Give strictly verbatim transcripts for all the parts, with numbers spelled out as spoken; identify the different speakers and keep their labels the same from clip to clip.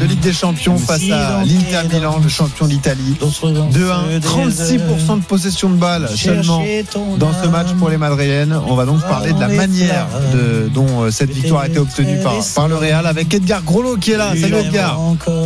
Speaker 1: de Ligue des Champions face à l'Inter Milan, le champion d'Italie. deux un, trente-six pour cent de possession de balle seulement dans ce match pour les Madrilènes. On va donc parler de la manière de, dont cette victoire a été obtenue par, par le Real avec Edgar Grolot qui est là. Salut Edgar.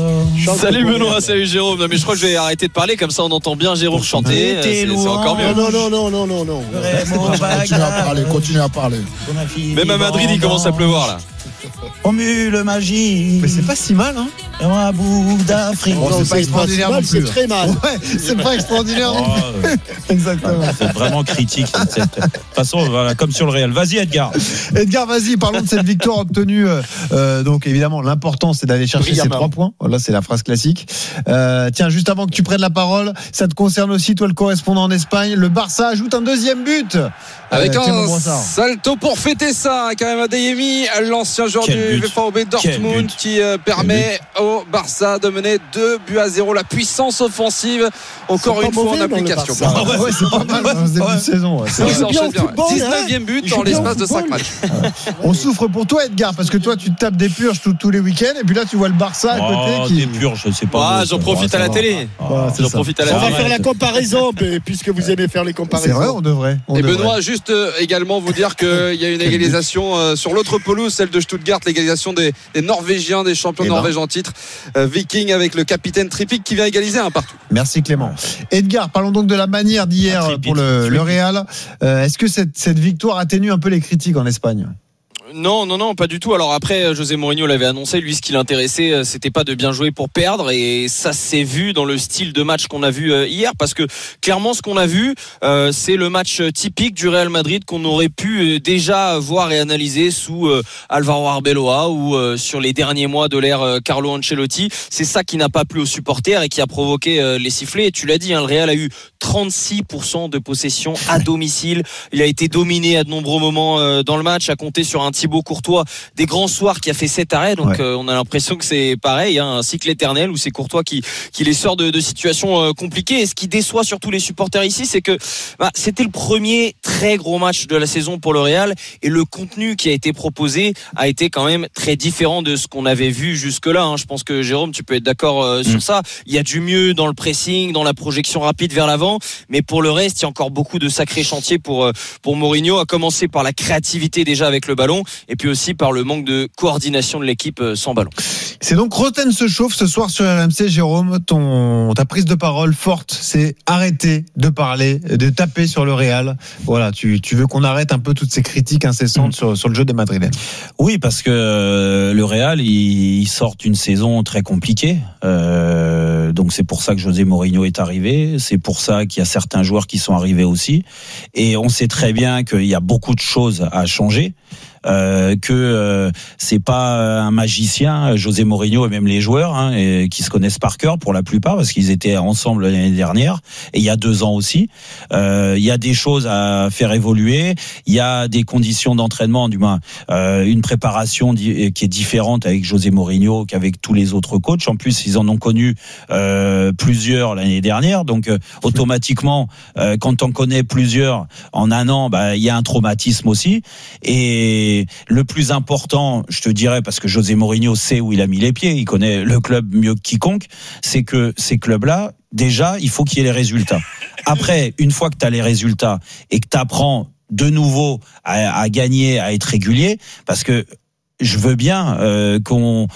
Speaker 2: Salut Benoît, salut Jérôme. Non, mais je crois que je vais arrêter de parler, comme ça on entend bien Jérôme chanter. C'est, c'est encore mieux.
Speaker 3: Non, non, non, non, non, non. Continue à parler, continue à parler.
Speaker 2: Même à Madrid, il commence à pleuvoir là.
Speaker 4: Formule magique.
Speaker 1: Mais c'est pas si mal, hein.
Speaker 4: Un bout d'Afrique.
Speaker 1: Bon, c'est, c'est pas extraordinaire non plus.
Speaker 3: C'est très mal.
Speaker 1: Ouais, c'est pas extraordinaire non plus. Exactement.
Speaker 5: C'est vraiment critique. De toute façon, voilà, comme sur le Real. Vas-y, Edgar.
Speaker 1: Edgar, vas-y, parlons de cette victoire obtenue. Euh, donc, évidemment, l'important, c'est d'aller chercher ces trois points. Voilà, c'est la phrase classique. Euh, tiens, juste avant que tu prennes la parole, ça te concerne aussi, toi, le correspondant en Espagne. Le Barça ajoute un deuxième but.
Speaker 2: Avec euh, un salto pour fêter ça, quand même, Adeyemi, l'ancien joueur Quel du V V B Dortmund, qui euh, permet au Barça de mener deux buts à zéro. La puissance offensive, encore une fois en application.
Speaker 1: Ah ouais, ouais, c'est pas mal dans ce début de saison. Ouais,
Speaker 2: c'est c'est bien bien. dix-neuvième but dans l'espace de cinq matchs.
Speaker 1: On souffre pour toi, Edgar, parce que toi, tu te tapes des purges tous, tous les week-ends, et puis là, tu vois le Barça à côté.
Speaker 5: Oh,
Speaker 1: qui...
Speaker 5: Des purges, je sais pas.
Speaker 2: Ah, j'en profite à la télé.
Speaker 1: Ah,
Speaker 2: j'en profite à la télé.
Speaker 3: On va faire la comparaison, puisque vous aimez faire les comparaisons.
Speaker 1: C'est vrai, on devrait. On
Speaker 2: et
Speaker 1: devrait.
Speaker 2: Benoît, juste euh, également vous dire qu'il y a une égalisation euh, sur l'autre pelouse, celle de Stuttgart, l'égalisation des, des Norvégiens, des champions de Norvège en titre, euh, Viking, avec le capitaine Trippic qui vient égaliser un partout.
Speaker 1: Merci Clément. Edgar, parlons donc de la manière d'hier ah, pour le, le Real. Euh, est-ce que cette, cette victoire atténue un peu les critiques en Espagne ?
Speaker 2: Non, non, non, pas du tout. Alors après, José Mourinho l'avait annoncé, lui, ce qui l'intéressait, c'était pas de bien jouer pour perdre, et ça s'est vu dans le style de match qu'on a vu hier, parce que clairement, ce qu'on a vu, euh, c'est le match typique du Real Madrid qu'on aurait pu déjà voir et analyser sous euh, Alvaro Arbeloa ou euh, sur les derniers mois de l'ère euh, Carlo Ancelotti. C'est ça qui n'a pas plu aux supporters et qui a provoqué euh, les sifflets. Et tu l'as dit, hein, le Real a eu trente-six pour cent de possession à domicile. Il a été dominé à de nombreux moments euh, dans le match, à compter sur un Thibaut Courtois des grands soirs qui a fait sept arrêts, donc ouais. euh, on a l'impression que c'est pareil, hein, un cycle éternel où c'est Courtois qui, qui les sort de, de situations euh, compliquées. Et ce qui déçoit surtout les supporters ici, c'est que bah, c'était le premier très gros match de la saison pour le Real, et le contenu qui a été proposé a été quand même très différent de ce qu'on avait vu jusque-là, hein. Je pense que Jérôme, tu peux être d'accord euh, mmh. sur ça. Il y a du mieux dans le pressing, dans la projection rapide vers l'avant, mais pour le reste, il y a encore beaucoup de sacrés chantiers pour, euh, pour Mourinho, à commencer par la créativité déjà avec le ballon, et puis aussi par le manque de coordination de l'équipe sans ballon.
Speaker 1: C'est donc Roten se chauffe ce soir sur R M C. Jérôme, ton, ta prise de parole forte, c'est arrêter de parler, de taper sur le Real. Voilà, tu, tu veux qu'on arrête un peu toutes ces critiques incessantes mmh. sur, sur le jeu des Madrilènes.
Speaker 5: Oui, parce que euh, le Real, il, il sort une saison très compliquée. Euh, donc c'est pour ça que José Mourinho est arrivé. C'est pour ça qu'il y a certains joueurs qui sont arrivés aussi. Et on sait très bien qu'il y a beaucoup de choses à changer. Euh, que euh, c'est pas un magicien, José Mourinho, et même les joueurs hein, et, qui se connaissent par cœur pour la plupart, parce qu'ils étaient ensemble l'année dernière et il y a deux ans aussi. Euh, il y a des choses à faire évoluer, il y a des conditions d'entraînement, du moins euh, une préparation di- qui est différente avec José Mourinho qu'avec tous les autres coachs. En plus, ils en ont connu euh, plusieurs l'année dernière, donc euh, automatiquement, euh, quand on connaît plusieurs en un an, bah il y a un traumatisme aussi. Et Et le plus important, je te dirais, parce que José Mourinho sait où il a mis les pieds, il connaît le club mieux que quiconque, c'est que ces clubs-là, déjà, il faut qu'il y ait les résultats. Après, une fois que tu as les résultats et que tu apprends de nouveau à, à gagner, à être régulier, parce que je veux bien euh, qu'on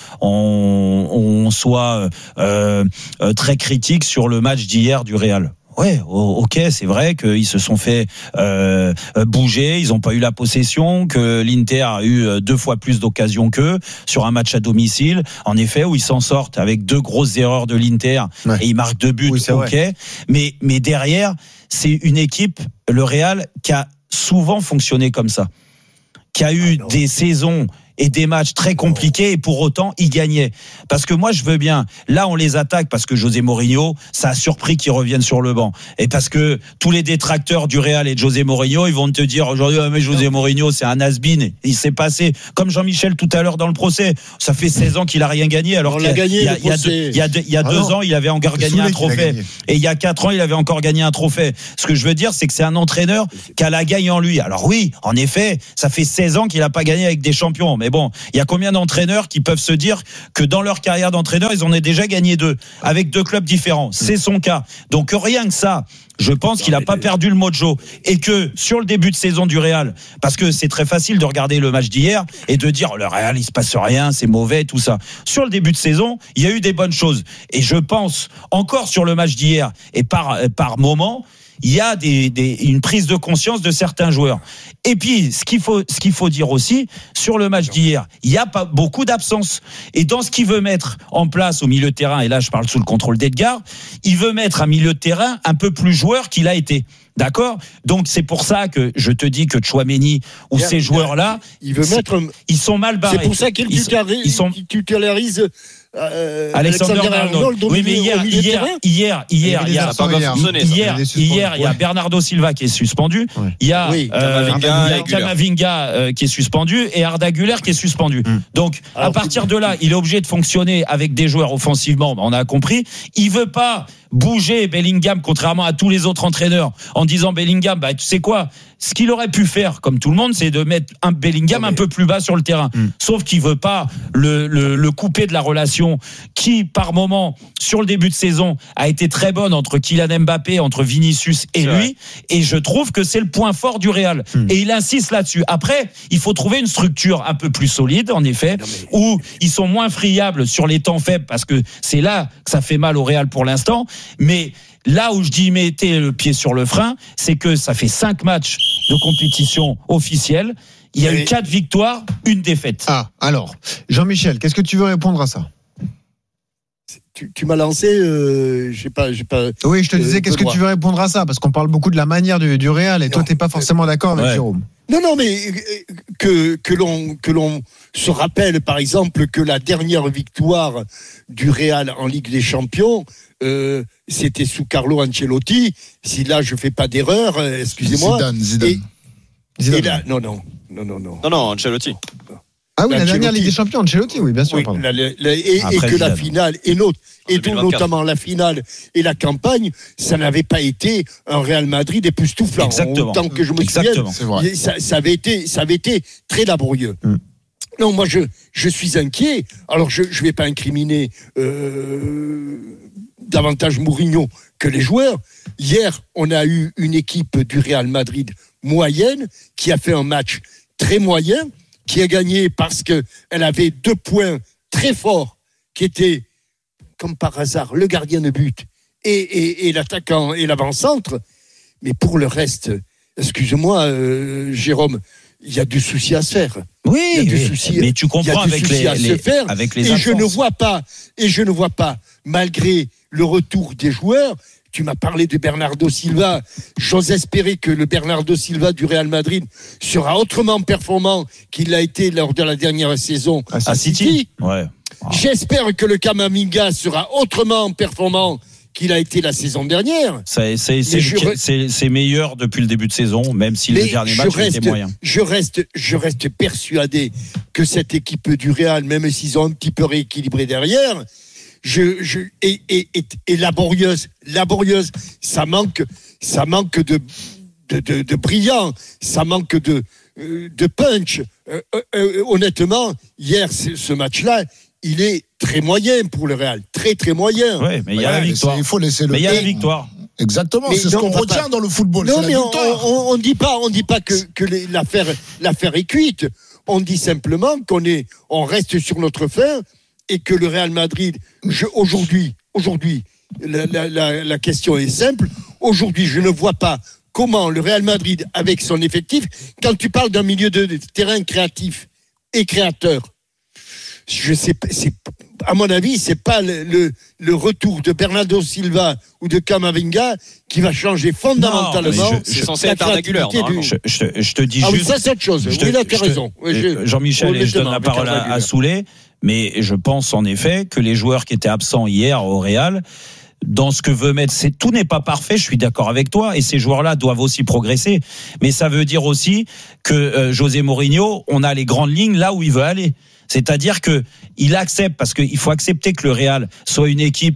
Speaker 5: on, on soit euh, euh, très critique sur le match d'hier du Real. Ouais, ok, c'est vrai qu'ils se sont fait euh, bouger, ils n'ont pas eu la possession, que l'Inter a eu deux fois plus d'occasions qu'eux sur un match à domicile, en effet, où ils s'en sortent avec deux grosses erreurs de l'Inter ouais. et ils marquent deux buts, oui, ok. Vrai. Mais mais derrière, c'est une équipe, le Real, qui a souvent fonctionné comme ça, qui a eu ah des saisons et des matchs très compliqués, et pour autant ils gagnaient. Parce que moi je veux bien, là on les attaque parce que José Mourinho, ça a surpris qu'ils reviennent sur le banc, et parce que tous les détracteurs du Real et de José Mourinho, ils vont te dire aujourd'hui ah, mais José Mourinho c'est un has-been, il s'est passé comme Jean-Michel tout à l'heure dans le procès, ça fait seize ans qu'il a rien gagné, alors qu'il y a, gagné, il y a, il y a deux, il y a deux, il y a deux ah ans il avait encore gagné un trophée, et il y a quatre ans il avait encore gagné un trophée. Ce que je veux dire, c'est que c'est un entraîneur qui a la gagne en lui. Alors oui, en effet, ça fait seize ans qu'il a pas gagné avec des champions, mais bon, il y a combien d'entraîneurs qui peuvent se dire que dans leur carrière d'entraîneur, ils en ont déjà gagné deux, avec deux clubs différents. C'est son cas. Donc rien que ça, je pense qu'il n'a pas perdu le mojo. Et que sur le début de saison du Real, parce que c'est très facile de regarder le match d'hier et de dire, le Real, il se passe rien, c'est mauvais, tout ça. Sur le début de saison, il y a eu des bonnes choses. Et je pense, encore sur le match d'hier, et par, par moment, il y a des, des, une prise de conscience de certains joueurs. Et puis, ce qu'il faut, ce qu'il faut dire aussi, sur le match d'hier, il y a pas beaucoup d'absences. Et dans ce qu'il veut mettre en place au milieu de terrain, et là je parle sous le contrôle d'Edgar, il veut mettre un milieu de terrain un peu plus joueur qu'il a été. D'accord ? Donc c'est pour ça que je te dis que Tchouaméni ou ces joueurs-là,
Speaker 3: il veut mettre,
Speaker 5: ils sont mal barrés.
Speaker 3: C'est pour ça qu'il titularise
Speaker 5: Euh, Alexander Arnold. Oui, mais hier, hier, hier, hier, il y a, hier, hier, il y a Bernardo Silva qui est suspendu. Ouais. Il y a, oui, euh, Camavinga, Camavinga euh, qui est suspendu et Arda Güler qui est suspendu. Hum. Donc, alors, à partir de là, il est obligé de fonctionner avec des joueurs offensivement. On a compris. Il veut pas bouger Bellingham, contrairement à tous les autres entraîneurs, en disant Bellingham, bah, tu sais quoi, ce qu'il aurait pu faire, comme tout le monde, c'est de mettre un Bellingham un peu plus bas sur le terrain. Mmh. Sauf qu'il veut pas le, le, le couper de la relation qui, par moment, sur le début de saison, a été très bonne entre Kylian Mbappé, entre Vinicius et c'est lui. Vrai. Et je trouve que c'est le point fort du Real. Mmh. Et il insiste là-dessus. Après, il faut trouver une structure un peu plus solide, en effet, non, mais... où ils sont moins friables sur les temps faibles, parce que c'est là que ça fait mal au Real pour l'instant. Mais là où je dis mettez le pied sur le frein, c'est que ça fait cinq matchs de compétition officielle. Il y a eu quatre victoires, une défaite.
Speaker 1: Ah, alors, Jean-Michel, qu'est-ce que tu veux répondre à ça ?
Speaker 3: Tu, tu m'as lancé, euh, j'ai pas, j'ai pas.
Speaker 1: Oui, je te disais, euh, qu'est-ce que droit. tu veux répondre à ça ? Parce qu'on parle beaucoup de la manière du, du Real, et non, toi, t'es pas forcément d'accord avec ouais. Jérôme.
Speaker 3: Non, non, mais que que l'on que l'on se rappelle, par exemple, que la dernière victoire du Real en Ligue des Champions, euh, c'était sous Carlo Ancelotti. Si là, je fais pas d'erreur, euh, excusez-moi.
Speaker 1: Zidane, Zidane.
Speaker 3: Et,
Speaker 1: Zidane.
Speaker 3: Et là, non, non, non, non, non.
Speaker 2: Non, non, Ancelotti.
Speaker 1: Ah oui, la dernière Ligue des Champions, Ancelotti, oui, bien sûr.
Speaker 3: Oui, la, la, la, et, et que Zidane. La finale, et, notre, et tout, notamment la finale et la campagne, ça n'avait pas été un Real Madrid époustouflant.
Speaker 5: Exactement.
Speaker 3: Autant que je me
Speaker 5: Exactement.
Speaker 3: souvienne, ça, ça, avait été, ça avait été très laborieux. Mm. Non, moi, je, je suis inquiet. Alors, je ne vais pas incriminer euh, davantage Mourinho que les joueurs. Hier, on a eu une équipe du Real Madrid moyenne qui a fait un match très moyen, qui a gagné parce qu'elle avait deux points très forts, qui étaient, comme par hasard, le gardien de but et, et, et l'attaquant et l'avant-centre. Mais pour le reste, excuse-moi, euh, Jérôme, il y a du souci à se faire.
Speaker 5: Oui,
Speaker 3: il y a du
Speaker 5: mais,
Speaker 3: souci,
Speaker 5: mais tu comprends avec les,
Speaker 3: à
Speaker 5: les,
Speaker 3: se faire,
Speaker 5: avec les
Speaker 3: et
Speaker 5: absences.
Speaker 3: je ne vois pas, et je ne vois pas, malgré le retour des joueurs. Tu m'as parlé de Bernardo Silva. J'ose espérer que le Bernardo Silva du Real Madrid sera autrement performant qu'il l'a été lors de la dernière saison à, à City. City.
Speaker 5: Ouais.
Speaker 3: Oh. J'espère que le Camavinga sera autrement performant qu'il a été la saison dernière.
Speaker 5: Ça, c'est, c'est, re... c'est, c'est meilleur depuis le début de saison, même si Mais le dernier match reste, était moyen.
Speaker 3: Je reste, je reste persuadé que cette équipe du Real, même s'ils ont un petit peu rééquilibré derrière, Je, je, et, et, et, et laborieuse, laborieuse, ça manque, ça manque de, de, de, de brillant, ça manque de, de punch. Euh, euh, honnêtement, hier, ce match-là, il est très moyen pour le Real, très très moyen.
Speaker 5: Oui, mais il y a ouais, la victoire.
Speaker 3: Il faut laisser le.
Speaker 5: Mais il y a la victoire.
Speaker 3: Exactement, mais c'est non, ce qu'on retient pas... dans le football. Non, mais on ne dit pas, on dit pas que, que les, l'affaire, l'affaire est cuite. On dit simplement qu'on est, on reste sur notre fin. Et que le Real Madrid, je, aujourd'hui, aujourd'hui, la, la, la, la question est simple. Aujourd'hui, je ne vois pas comment le Real Madrid, avec son effectif, quand tu parles d'un milieu de, de terrain créatif et créateur, je sais, c'est, à mon avis, c'est pas le, le, le retour de Bernardo Silva ou de Camavinga qui va changer fondamentalement.
Speaker 2: Non, je, c'est censé être Arda Güler.
Speaker 5: Du... Je, je, je te dis
Speaker 3: ah
Speaker 5: juste.
Speaker 3: Oui, ça c'est autre chose.
Speaker 5: Je
Speaker 3: oui, là, tu as raison. Oui,
Speaker 5: je, Jean-Michel, et je donne la parole à, à Soulé. Mais je pense en effet que les joueurs qui étaient absents hier au Real, dans ce que veut mettre, c'est, tout n'est pas parfait, je suis d'accord avec toi, et ces joueurs-là doivent aussi progresser. Mais ça veut dire aussi que euh, José Mourinho, on a les grandes lignes là où il veut aller. C'est-à-dire que il accepte, parce qu'il faut accepter que le Real soit une équipe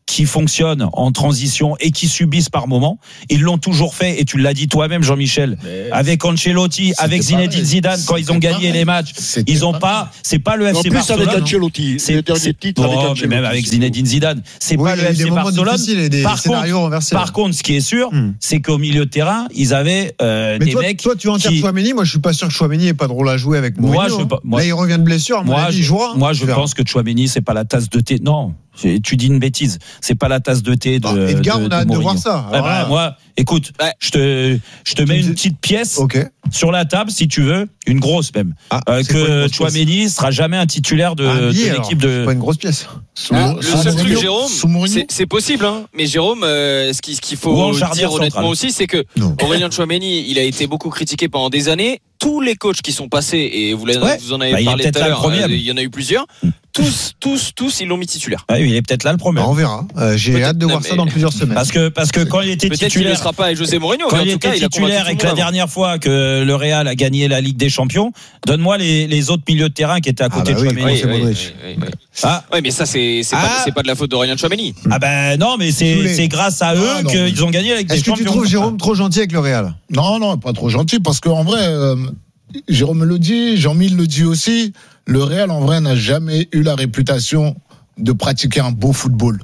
Speaker 5: qui fonctionnent en transition et qui subissent par moment. Ils l'ont toujours fait, et tu l'as dit toi-même, Jean-Michel, mais avec Ancelotti, avec Zinedine Zidane, quand ils ont gagné les matchs, ils ont pas, c'est pas le F C Barcelone.
Speaker 3: En plus avec Ancelotti,
Speaker 5: c'est le dernier titre avec Ancelotti. Même avec Zinedine Zidane, c'est
Speaker 1: oui,
Speaker 5: pas le F C Barcelone.
Speaker 1: Par contre,
Speaker 5: par contre, ce qui est sûr, hmm. c'est qu'au milieu de terrain, ils avaient euh,
Speaker 1: mais
Speaker 5: des
Speaker 1: toi,
Speaker 5: mecs.
Speaker 1: Toi, tu enterres qui... Chouameni. Moi, je suis pas sûr que Chouameni ait pas de rôle à jouer avec Mourinho. Moi, je, hein.
Speaker 5: moi,
Speaker 1: Là, il revient de blessure. À mon
Speaker 5: moi,
Speaker 1: avis,
Speaker 5: je,
Speaker 1: il jouera.
Speaker 5: Moi, je pense que Chouameni, c'est pas la tasse de thé. Non. Tu dis une bêtise, c'est pas la tasse de thé de.
Speaker 1: Ah, Edgar,
Speaker 5: de,
Speaker 1: on a hâte de, de voir ça.
Speaker 5: Ah bah, moi, écoute, ouais. je te, je te mets une petite pièce okay. sur la table, si tu veux, une grosse même, ah, euh, que Chouameni sera jamais un titulaire de, ah, billet, de l'équipe de.
Speaker 1: C'est pas une grosse pièce.
Speaker 2: Ah, le seul truc, Jérôme, c'est, c'est possible, hein. Mais Jérôme, euh, ce qu'il, ce qu'il faut dire honnêtement aussi, c'est que non. Aurélien Chouameni, il a été beaucoup critiqué pendant des années. Tous les coachs qui sont passés, et vous, ouais. vous en avez bah, parlé tout à l'heure, euh, il y en a eu plusieurs. Tous, tous, tous, ils l'ont mis titulaire.
Speaker 5: Ah oui, il est peut-être là le premier.
Speaker 1: Bah, on verra. Euh, j'ai peut-être hâte de non, voir ça dans plusieurs semaines.
Speaker 5: Parce que, parce que quand il était
Speaker 2: peut-être
Speaker 5: titulaire.
Speaker 2: Peut-être qu'il ne sera pas avec José Mourinho.
Speaker 5: Quand
Speaker 2: mais en
Speaker 5: il
Speaker 2: tout
Speaker 5: était
Speaker 2: cas,
Speaker 5: titulaire et que la dernière fois que le Real a gagné la Ligue des Champions, donne-moi les, les autres milieux de terrain qui étaient à côté ah bah de Chouameni.
Speaker 2: Oui, oui, oui, oui, oui. Ah. Oui, mais ça, c'est, c'est, ah. pas, c'est pas de la faute d'Aurélien Chouameni.
Speaker 5: Ah ben non, mais c'est, c'est grâce à eux ah, qu'ils ont gagné la Ligue des Champions.
Speaker 1: Est-ce que tu trouves Jérôme trop gentil avec le Real?
Speaker 6: Non, non, pas trop gentil, parce qu'en vrai, euh, Jérôme le dit, Jean-Mille le dit aussi, le Real, en vrai, n'a jamais eu la réputation de pratiquer un beau football.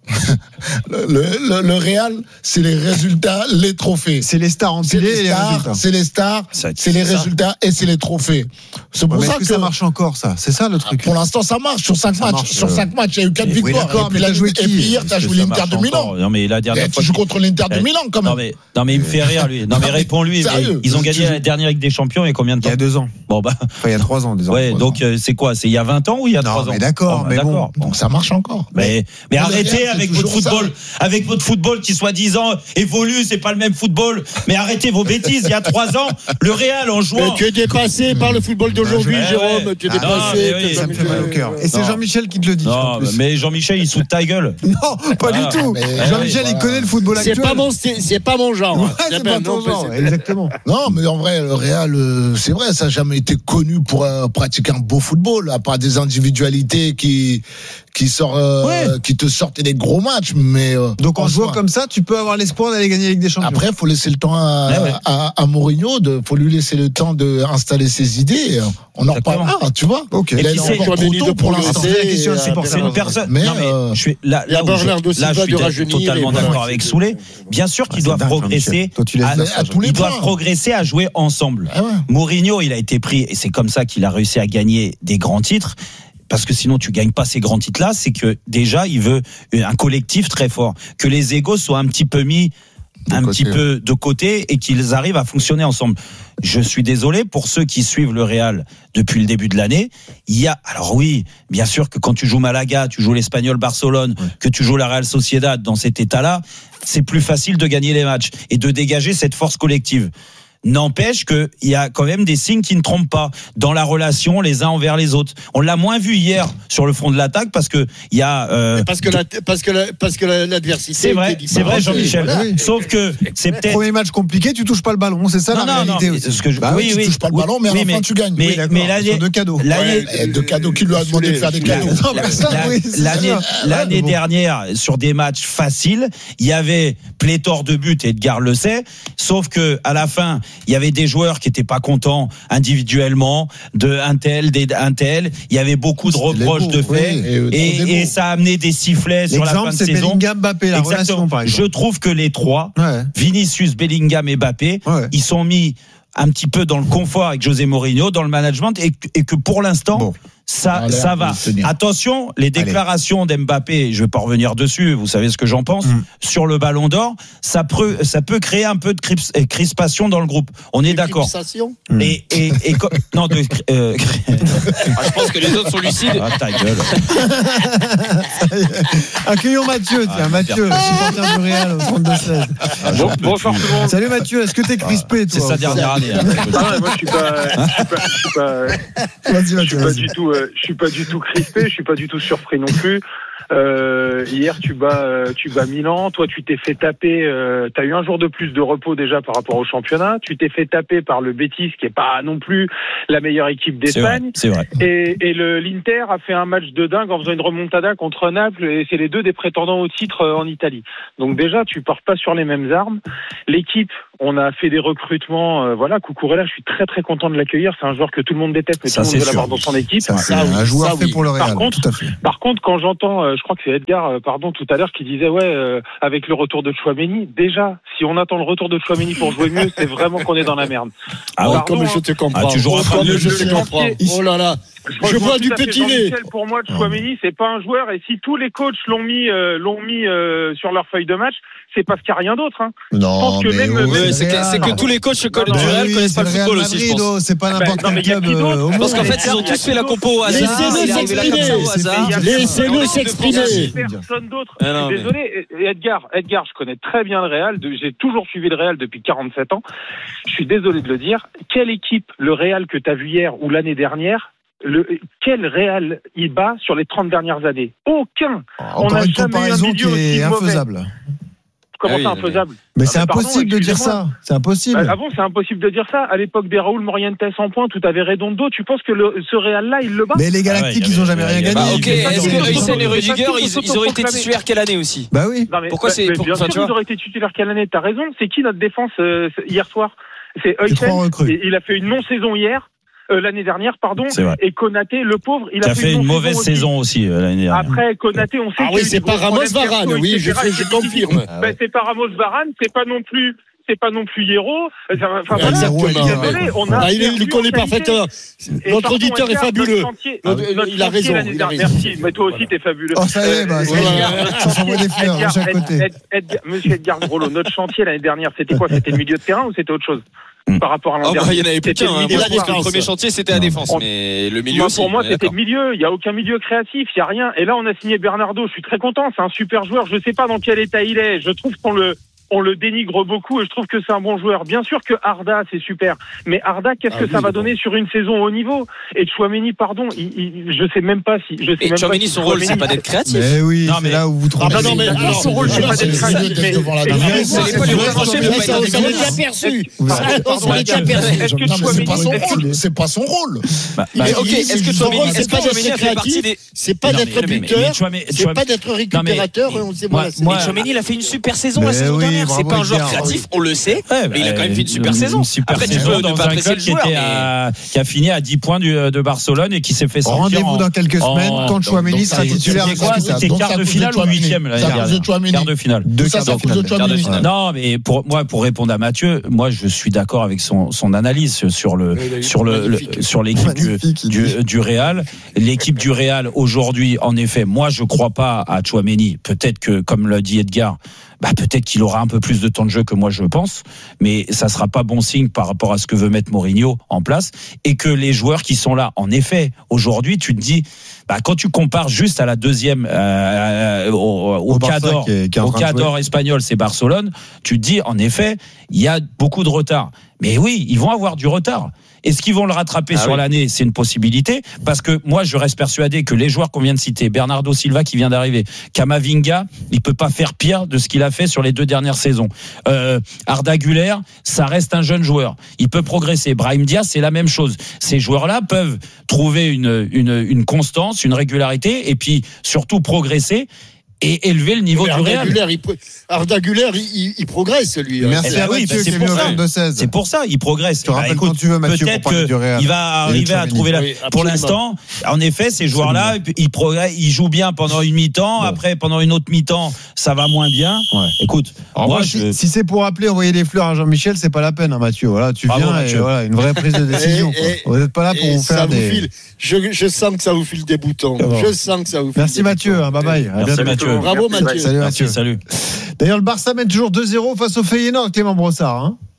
Speaker 6: le, le, le Real, c'est les résultats, les trophées.
Speaker 1: C'est les stars empilées et les résultats.
Speaker 6: C'est les stars, ça, c'est les ça. résultats et c'est les trophées. C'est pour
Speaker 1: ouais,
Speaker 6: ça
Speaker 1: que,
Speaker 6: que
Speaker 1: ça marche encore, ça. C'est ça le truc.
Speaker 6: Pour l'instant, ça marche. Sur cinq matchs, sur cinq matchs, il y a eu quatre
Speaker 1: oui,
Speaker 6: victoires.
Speaker 1: D'accord, et, mais
Speaker 6: puis,
Speaker 1: joué
Speaker 6: et puis hier, t'as joué l'Inter de Milan.
Speaker 5: Non, mais la dernière
Speaker 6: fois, tu joues contre l'Inter de Milan, quand même.
Speaker 5: Non, mais, non, mais il me fait rire, lui. Non, mais réponds-lui. Ils ont gagné la dernière Ligue des Champions il y a combien de temps?
Speaker 1: Il y a deux ans.
Speaker 5: Bon, bah.
Speaker 1: Enfin, il y a trois ans, désormais.
Speaker 5: Ouais, donc, c'est quoi? C'est il y a vingt ans ou il y a trois ans?
Speaker 1: Mais d'accord, mais bon.
Speaker 6: Donc, ça marche encore.
Speaker 5: Mais arrêtez avec votre football. Avec votre football qui soi-disant évolue, c'est pas le même football. Mais arrêtez vos bêtises. Il y a trois ans, le Real en jouant.
Speaker 3: Mais tu es dépassé par le football d'aujourd'hui, ouais, Jérôme. Ouais. Tu es dépassé.
Speaker 1: Ah, oui, ça me fait mal au cœur. Et c'est Jean-Michel qui te le dit.
Speaker 5: Non, mais Jean-Michel, il saute ta gueule.
Speaker 1: Non, pas du tout. Jean-Michel, il connaît le football actuel.
Speaker 3: C'est pas mon, c'est, c'est pas mon genre.
Speaker 1: Ouais, c'est pas ton genre. Exactement.
Speaker 6: Non, mais en vrai, le Real, c'est vrai, ça n'a jamais été connu pour pratiquer un beau football, à part des individualités qui qui sort, euh, ouais. qui te sortent des gros matchs, mais euh,
Speaker 1: donc en jouant comme ça, tu peux avoir l'espoir d'aller gagner la Ligue des Champions.
Speaker 6: Après, faut laisser le temps à, ouais, ouais. à, à Mourinho, de, faut lui laisser le temps d'installer ses idées. On en reparlera, tu vois.
Speaker 1: Ok.
Speaker 6: Il est encore trop tôt pour l'instant.
Speaker 5: C'est une personne. Mais non, mais euh, je suis là, là, où je, là, je suis totalement d'accord avec Soulé. Bien sûr qu'ils doivent progresser. Ils doivent progresser à jouer ensemble. Mourinho, il a été pris, et c'est comme ça qu'il a réussi à gagner des grands titres. Parce que sinon tu gagnes pas ces grands titres-là, c'est que déjà il veut un collectif très fort, que les égos soient un petit peu mis de un côté. petit peu de côté et qu'ils arrivent à fonctionner ensemble. Je suis désolé pour ceux qui suivent le Real depuis le début de l'année. Il y a, alors oui, bien sûr que quand tu joues Malaga, tu joues l'Espagnol Barcelone, ouais. que tu joues la Real Sociedad dans cet état-là, c'est plus facile de gagner les matchs et de dégager cette force collective. N'empêche qu'il y a quand même des signes qui ne trompent pas dans la relation les uns envers les autres. On l'a moins vu hier sur le front de l'attaque parce que il y a euh,
Speaker 3: parce que la, parce que la, parce que la, l'adversité.
Speaker 5: C'est vrai, c'est vrai, Jean-Michel. Voilà. Sauf que c'est peut-être
Speaker 1: premier match compliqué, tu touches pas le ballon, c'est ça non, la non, réalité.
Speaker 5: Non, ce que je...
Speaker 6: bah, oui, tu oui, touches pas le ballon, mais oui, à la fin tu gagnes.
Speaker 5: Mais,
Speaker 6: oui,
Speaker 5: mais l'année
Speaker 1: de cadeaux,
Speaker 5: l'année
Speaker 6: ouais, de cadeaux qui lui a demandé de faire des cadeaux.
Speaker 5: L'année l'année dernière sur des matchs faciles, il y avait pléthore de buts, Edgar le sait. Sauf que à la fin, il y avait des joueurs qui n'étaient pas contents individuellement de un tel, d'un tel. Il y avait beaucoup de reproches de fait oui, et, et, et ça a amené des sifflets sur la fin de
Speaker 1: c'est
Speaker 5: saison.
Speaker 1: Bellingham, Mbappé, la
Speaker 5: Exactement.
Speaker 1: relation par exemple.
Speaker 5: Je trouve que les trois,
Speaker 1: ouais.
Speaker 5: Vinicius, Bellingham et Mbappé, ouais. ils sont mis un petit peu dans le confort avec José Mourinho, dans le management et, et que pour l'instant, bon. ça, Allez, ça va. Attention, les déclarations Allez. d'Mbappé, je vais pas revenir dessus, vous savez ce que j'en pense, mm. sur le Ballon d'Or, ça peut, ça peut créer un peu de crispation dans le groupe. On est d'accord. Mm. Et, et, et, et non, de, euh,
Speaker 2: ah, je pense que les autres sont lucides.
Speaker 5: Ah, ta gueule.
Speaker 1: Accueillons Mathieu, tiens, ah, Mathieu, supporter du Real au trente-deux seize.
Speaker 2: Ah, bon, bonsoir tout le monde.
Speaker 1: Salut Mathieu, est-ce que t'es crispé, toi?
Speaker 5: C'est sa dernière année. Hein.
Speaker 7: Ah, moi, je suis pas, je suis pas, je suis pas,
Speaker 1: vas-y,
Speaker 7: je suis pas du tout, euh, je suis pas du tout crispé, je suis pas du tout surpris non plus. Euh, hier, tu bats, euh, tu bats Milan. Toi, tu t'es fait taper. Euh, t'as eu un jour de plus de repos déjà par rapport au championnat. Tu t'es fait taper par le Betis, qui est pas non plus la meilleure équipe d'Espagne.
Speaker 5: C'est vrai. C'est vrai.
Speaker 7: Et, et le l'Inter a fait un match de dingue en faisant une remontada contre Naples. Et c'est les deux des prétendants au titre en Italie. Donc déjà, tu pars pas sur les mêmes armes. L'équipe, on a fait des recrutements. Euh, voilà, Cucurella, je suis très très content de l'accueillir. C'est un joueur que tout le monde déteste, mais
Speaker 5: ça,
Speaker 7: tout le monde veut
Speaker 5: sûr.
Speaker 7: l'avoir dans son équipe.
Speaker 1: Ça,
Speaker 3: Ça,
Speaker 1: un
Speaker 3: oui,
Speaker 1: joueur
Speaker 3: ça,
Speaker 1: fait
Speaker 3: oui.
Speaker 1: pour le Real.
Speaker 7: Par contre,
Speaker 1: tout à fait.
Speaker 7: Par contre, quand j'entends, euh, je crois que c'est Edgar, euh, pardon, tout à l'heure, qui disait, ouais, euh, avec le retour de Chouameni, déjà, si on attend le retour de Chouameni pour jouer mieux, c'est vraiment qu'on est dans la merde.
Speaker 5: Ah ouais,
Speaker 7: Pardon,
Speaker 3: Comme
Speaker 7: hein.
Speaker 3: je te comprends.
Speaker 5: Ah, toujours
Speaker 3: Oh,
Speaker 5: un peu
Speaker 3: comme
Speaker 5: mieux,
Speaker 3: je
Speaker 5: je
Speaker 3: te
Speaker 7: sais.
Speaker 3: comprends. Oh là là. Je vois du petit lait.
Speaker 7: Pour moi, Chouameni, c'est pas un joueur, et si tous les coachs l'ont mis, euh, l'ont mis euh, sur leur feuille de match, c'est parce qu'il n'y a rien d'autre. Hein.
Speaker 1: Non,
Speaker 7: je pense que
Speaker 1: mais
Speaker 7: même,
Speaker 1: oh,
Speaker 7: même-
Speaker 2: Ouais, c'est que, c'est que
Speaker 7: Pardon.
Speaker 2: tous les coachs
Speaker 7: Non,
Speaker 2: du
Speaker 7: non,
Speaker 2: Real
Speaker 1: oui,
Speaker 2: connaissent pas
Speaker 1: c'est
Speaker 2: le
Speaker 1: Real
Speaker 2: football aussi, je
Speaker 1: Madrid,
Speaker 2: pense.
Speaker 1: oh, c'est pas n'importe
Speaker 7: non, mais
Speaker 1: quel
Speaker 7: y a
Speaker 1: club
Speaker 7: qui d'autre
Speaker 1: euh, au
Speaker 2: Parce
Speaker 1: monde.
Speaker 2: qu'en fait, ils ont tous fait la compo au hasard.
Speaker 3: Laissez-le
Speaker 2: il est arrivé là comme ça au
Speaker 3: s'exprimer.
Speaker 2: hasard.
Speaker 3: Laissez-le s'exprimer.
Speaker 7: Personne d'autre.
Speaker 2: Ah
Speaker 7: Je
Speaker 2: non,
Speaker 7: suis
Speaker 2: mais-
Speaker 7: désolé. Et Edgar, Edgar, je connais très bien le Real. De- J'ai toujours suivi le Real depuis quarante-sept ans. Je suis désolé de le dire. Quelle équipe, le Real que tu as vu hier ou l'année dernière, le, quel Real il bat sur les trente dernières années? Aucun. On
Speaker 1: Encore
Speaker 7: n'a
Speaker 1: une
Speaker 7: jamais eu un
Speaker 1: comparaison
Speaker 7: milieu
Speaker 1: qui est
Speaker 7: aussi mauvais.
Speaker 1: infaisable.
Speaker 7: Comment
Speaker 2: Ah oui,
Speaker 7: ça,
Speaker 2: non, mais-
Speaker 7: infaisable?
Speaker 1: Mais
Speaker 7: Ah,
Speaker 1: c'est
Speaker 7: mais pardon,
Speaker 1: impossible de dire
Speaker 7: excusez-moi.
Speaker 1: ça. C'est impossible.
Speaker 7: Ah bon, c'est impossible de dire ça. À l'époque des Raúl Morientes en pointe, où tu avais Redondo, tu penses que le, ce Real-là, il le bat?
Speaker 1: Mais les Galactiques,
Speaker 5: Ah ouais,
Speaker 1: ils ont
Speaker 5: y
Speaker 1: jamais
Speaker 5: avait-
Speaker 1: rien
Speaker 5: y avait-
Speaker 1: gagné.
Speaker 2: Bah, ok,
Speaker 1: Ils ont
Speaker 2: est-ce
Speaker 1: jamais
Speaker 2: que
Speaker 1: gagné.
Speaker 2: Hysén et
Speaker 7: Rudiger,
Speaker 2: Rudiger, ils, ils auraient été titulaires quelle année aussi?
Speaker 1: Bah oui.
Speaker 7: Non, mais,
Speaker 2: Pourquoi
Speaker 7: bah,
Speaker 2: c'est-
Speaker 7: mais
Speaker 2: pour-
Speaker 7: bien
Speaker 2: enfin,
Speaker 7: sûr,
Speaker 2: tu vois
Speaker 7: ils auraient été titulaires quelle année? T'as raison. C'est qui notre défense euh, hier soir? C'est
Speaker 1: C'est trois
Speaker 7: Hysén.
Speaker 1: recrues.
Speaker 7: Et il a fait une non-saison hier, euh, l'année dernière, pardon.
Speaker 5: C'est vrai.
Speaker 7: Et Konaté, le pauvre, il
Speaker 5: Qui
Speaker 7: a
Speaker 5: a fait une
Speaker 7: non-saison
Speaker 5: mauvaise
Speaker 7: aussi.
Speaker 5: saison aussi euh, l'année dernière.
Speaker 7: Après, Konaté, on sait
Speaker 3: Ah
Speaker 7: qu'il y a
Speaker 3: oui,
Speaker 7: eu
Speaker 3: c'est
Speaker 7: des
Speaker 3: pas
Speaker 7: gros
Speaker 3: Ramos
Speaker 7: problèmes
Speaker 3: Varane.
Speaker 7: perso,
Speaker 3: Oui,
Speaker 7: et
Speaker 3: je,
Speaker 7: cetera.
Speaker 3: je confirme.
Speaker 7: Ben, c'est pas Ramos Varane, c'est pas non plus, c'est pas non plus Hierro. Enfin, voilà,
Speaker 3: Exactement.
Speaker 7: je suis désolé, on a
Speaker 3: Ah, il, est- il
Speaker 7: perdu
Speaker 3: connaît
Speaker 7: en qualité.
Speaker 3: parfaitement.
Speaker 7: Et
Speaker 3: Notre
Speaker 7: pardon,
Speaker 3: auditeur est
Speaker 7: Edgar,
Speaker 3: fabuleux.
Speaker 7: notre chantier-
Speaker 3: Notre-
Speaker 7: notre
Speaker 3: il a
Speaker 7: chantier
Speaker 3: raison,
Speaker 7: l'année
Speaker 3: il a
Speaker 7: dernière-
Speaker 3: raison.
Speaker 7: Merci, mais toi aussi, t'es fabuleux.
Speaker 1: Oh, ça y est, bah,
Speaker 7: Euh,
Speaker 1: ça y est.
Speaker 7: Edgar,
Speaker 1: Ça s'envoie des fleurs de
Speaker 7: Edgar,
Speaker 1: chaque
Speaker 7: Ed-
Speaker 1: côté.
Speaker 7: Ed- Edgar- Monsieur Edgar Grollo, notre chantier l'année dernière, c'était quoi? C'était le milieu de terrain ou c'était autre chose? Par rapport à l'an
Speaker 2: Oh, bah,
Speaker 7: dernier.
Speaker 2: il y en avait plus
Speaker 7: C'était
Speaker 2: qu'un.
Speaker 7: le
Speaker 2: hein.
Speaker 7: milieu
Speaker 2: Moi,
Speaker 3: la
Speaker 2: je pense que le
Speaker 3: défense.
Speaker 2: premier chantier, c'était la défense. Mais le milieu
Speaker 7: Moi,
Speaker 2: aussi.
Speaker 7: pour moi,
Speaker 2: on est
Speaker 7: c'était le
Speaker 2: d'accord.
Speaker 7: milieu. Il n'y a aucun milieu créatif. Il n'y a rien. Et là, on a signé Bernardo. Je suis très content. C'est un super joueur. Je ne sais pas dans quel état il est. Je trouve qu'on le, on le dénigre beaucoup et je trouve que c'est un bon joueur. Bien sûr que Arda, c'est super. Mais Arda, qu'est-ce
Speaker 3: Ah
Speaker 7: que
Speaker 3: oui,
Speaker 7: ça va
Speaker 3: bon.
Speaker 7: donner sur une saison au niveau? Et Chouameni, pardon, il, il, je sais même pas si, je sais
Speaker 2: Et
Speaker 7: même
Speaker 2: Tchouaméni,
Speaker 7: pas si
Speaker 2: son rôle, c'est
Speaker 7: Chouameni-
Speaker 2: pas d'être créatif.
Speaker 1: Mais oui,
Speaker 5: Non,
Speaker 1: c'est
Speaker 5: mais-
Speaker 1: là où vous trompez.
Speaker 3: Ah, non, mais
Speaker 7: D'accord,
Speaker 3: alors,
Speaker 7: son rôle, c'est
Speaker 3: alors,
Speaker 7: pas d'être
Speaker 3: c'est
Speaker 7: créatif.
Speaker 3: mieux d'être
Speaker 7: Mais-
Speaker 3: devant la
Speaker 7: mais-
Speaker 3: défense.
Speaker 7: mais-
Speaker 2: c'est pas lui reprocher de pas être
Speaker 3: Ça, on s'en est
Speaker 2: efficace.
Speaker 3: déjà perçu.
Speaker 1: Vous
Speaker 3: Ça,
Speaker 1: avez-
Speaker 3: on s'en est déjà perçu.
Speaker 7: Est-ce que
Speaker 6: Non, mais c'est
Speaker 7: Chouameni-
Speaker 6: pas son
Speaker 7: est-ce que-
Speaker 6: rôle. C'est pas son rôle.
Speaker 5: Bah,
Speaker 3: Il
Speaker 2: Mais
Speaker 3: est-
Speaker 2: ok,
Speaker 3: il-
Speaker 2: est-ce que
Speaker 3: son
Speaker 2: Chouameni
Speaker 3: rôle,
Speaker 2: est-ce
Speaker 3: c'est
Speaker 2: que
Speaker 3: pas d'être
Speaker 2: Chouameni a fait partie
Speaker 3: créatif,
Speaker 2: des.
Speaker 3: c'est pas
Speaker 5: Non,
Speaker 3: d'être
Speaker 5: mais- mais- mais
Speaker 3: buteur,
Speaker 5: Chouameni-
Speaker 3: c'est pas d'être récupérateur.
Speaker 5: mais-
Speaker 3: on sait
Speaker 5: moi-
Speaker 3: voilà, c'est-
Speaker 5: moi-
Speaker 2: Mais Chouameni, il a fait une super saison la
Speaker 1: Mais
Speaker 2: saison
Speaker 1: oui,
Speaker 2: dernière. C'est
Speaker 1: bravo,
Speaker 2: pas un joueur
Speaker 1: Edgar.
Speaker 2: créatif, on le sait.
Speaker 5: Ouais,
Speaker 2: Mais il a quand même fait une super
Speaker 5: une
Speaker 2: saison.
Speaker 5: super
Speaker 2: Après, tu
Speaker 5: saison
Speaker 2: peux ne
Speaker 5: dans
Speaker 2: pas
Speaker 5: un
Speaker 2: apprécier
Speaker 5: club
Speaker 2: le
Speaker 5: qui,
Speaker 2: joueur.
Speaker 5: était
Speaker 2: mais-
Speaker 5: à- qui a fini à dix points du- de Barcelone et qui s'est fait sortir.
Speaker 1: Rendez-vous
Speaker 5: en-
Speaker 1: dans quelques
Speaker 5: en-
Speaker 1: semaine quand Chouameni
Speaker 6: donc,
Speaker 1: sera
Speaker 6: donc,
Speaker 1: titulaire.
Speaker 5: C'était quoi?
Speaker 6: c'est ça.
Speaker 5: C'était
Speaker 6: Donc,
Speaker 5: quart
Speaker 6: c'est à
Speaker 5: de
Speaker 6: cause de
Speaker 5: finale ou
Speaker 6: Chouameni.
Speaker 5: huitième l'année
Speaker 6: C'est à cause de
Speaker 5: dernière?
Speaker 6: Chouameni.
Speaker 5: Quart de finale.
Speaker 1: Deux
Speaker 6: Ça,
Speaker 1: quarts
Speaker 6: c'est à
Speaker 1: de
Speaker 6: cause de
Speaker 1: finale.
Speaker 5: Quart de
Speaker 6: Chouameni.
Speaker 5: finale. Non, mais pour moi, pour répondre à Mathieu, moi, je suis d'accord avec son, son analyse sur le,
Speaker 3: Oui, oui,
Speaker 5: sur le,
Speaker 3: magnifique.
Speaker 5: le- sur l'équipe du,
Speaker 1: Magnifique, il
Speaker 5: du,
Speaker 1: dit.
Speaker 5: du Real. L'équipe du Real aujourd'hui, en effet, moi, je crois pas à Chouameni. Peut-être que, comme l'a dit Edgar, bah, peut-être qu'il aura un peu plus de temps de jeu que moi, je pense. Mais ça sera pas bon signe par rapport à ce que veut mettre Mourinho en place. Et que les joueurs qui sont là, en effet, aujourd'hui, tu te dis, bah, quand tu compares juste à la deuxième, euh, au, au,
Speaker 1: Au Barça
Speaker 5: cadre,
Speaker 1: qui est- qui est en
Speaker 5: au
Speaker 1: train de
Speaker 5: cadre
Speaker 1: jouer.
Speaker 5: espagnol, c'est Barcelone, tu te dis, en effet, il y a beaucoup de retard. Mais oui, ils vont avoir du retard. Est-ce qu'ils vont le rattraper
Speaker 2: Ah
Speaker 5: sur
Speaker 2: oui.
Speaker 5: l'année? C'est une possibilité. Parce que moi, je reste persuadé que les joueurs qu'on vient de citer, Bernardo Silva qui vient d'arriver, Camavinga, il peut pas faire pire de ce qu'il a fait sur les deux dernières saisons. Euh, Arda Güler, ça reste un jeune joueur. Il peut progresser. Brahim Diaz, c'est la même chose. Ces joueurs-là peuvent trouver une, une, une constance, une régularité et puis surtout progresser et élever le niveau
Speaker 3: Mais
Speaker 5: du
Speaker 3: Arda
Speaker 5: Real.
Speaker 3: Güler, il pro- Arda Güler, il, il- il progresse, lui.
Speaker 1: Merci
Speaker 5: Eh ben
Speaker 1: à
Speaker 5: oui,
Speaker 1: Mathieu
Speaker 5: bah,
Speaker 1: qui
Speaker 5: c'est
Speaker 1: est
Speaker 5: pour
Speaker 1: venu au
Speaker 5: ça.
Speaker 1: vingt-deux seize.
Speaker 5: C'est pour ça, il progresse.
Speaker 1: Je te rappelle quand tu veux, Mathieu,
Speaker 5: peut-être
Speaker 1: pour parler du Real.
Speaker 5: qu'il va
Speaker 1: Et
Speaker 5: arriver à
Speaker 1: Chouameni.
Speaker 5: trouver la.
Speaker 3: Oui,
Speaker 5: Pour
Speaker 3: absolument.
Speaker 5: l'instant, en effet, ces joueurs-là, ils progressent, ils jouent bien pendant une mi-temps.
Speaker 1: Bon.
Speaker 5: Après, pendant une autre mi-temps, ça va moins bien.
Speaker 1: Ouais.
Speaker 5: Écoute,
Speaker 1: Alors
Speaker 5: moi,
Speaker 1: moi,
Speaker 5: je.
Speaker 1: si, si c'est pour appeler, envoyer des fleurs à Jean-Michel, c'est pas la peine, hein, Mathieu. Voilà, tu
Speaker 5: Bravo,
Speaker 1: viens et
Speaker 5: Mathieu.
Speaker 1: voilà, une vraie prise de décision.
Speaker 3: Et- et-
Speaker 1: quoi. Vous n'êtes pas là pour
Speaker 3: Et
Speaker 1: vous
Speaker 3: ça
Speaker 1: faire
Speaker 3: vous
Speaker 1: des.
Speaker 3: file. Je, je sens que ça vous file des boutons.
Speaker 1: Bon.
Speaker 3: Je sens que ça vous file
Speaker 1: Merci
Speaker 3: des
Speaker 1: Mathieu,
Speaker 3: boutons.
Speaker 1: hein, bye bye. À
Speaker 5: Merci,
Speaker 1: bientôt.
Speaker 5: Mathieu.
Speaker 3: Bravo
Speaker 7: Merci,
Speaker 3: Mathieu.
Speaker 1: Salut
Speaker 5: Merci,
Speaker 1: Mathieu.
Speaker 5: salut.
Speaker 1: D'ailleurs, le Barça mène toujours deux zéro face au Feyenoord, Clément Brossard. Hein.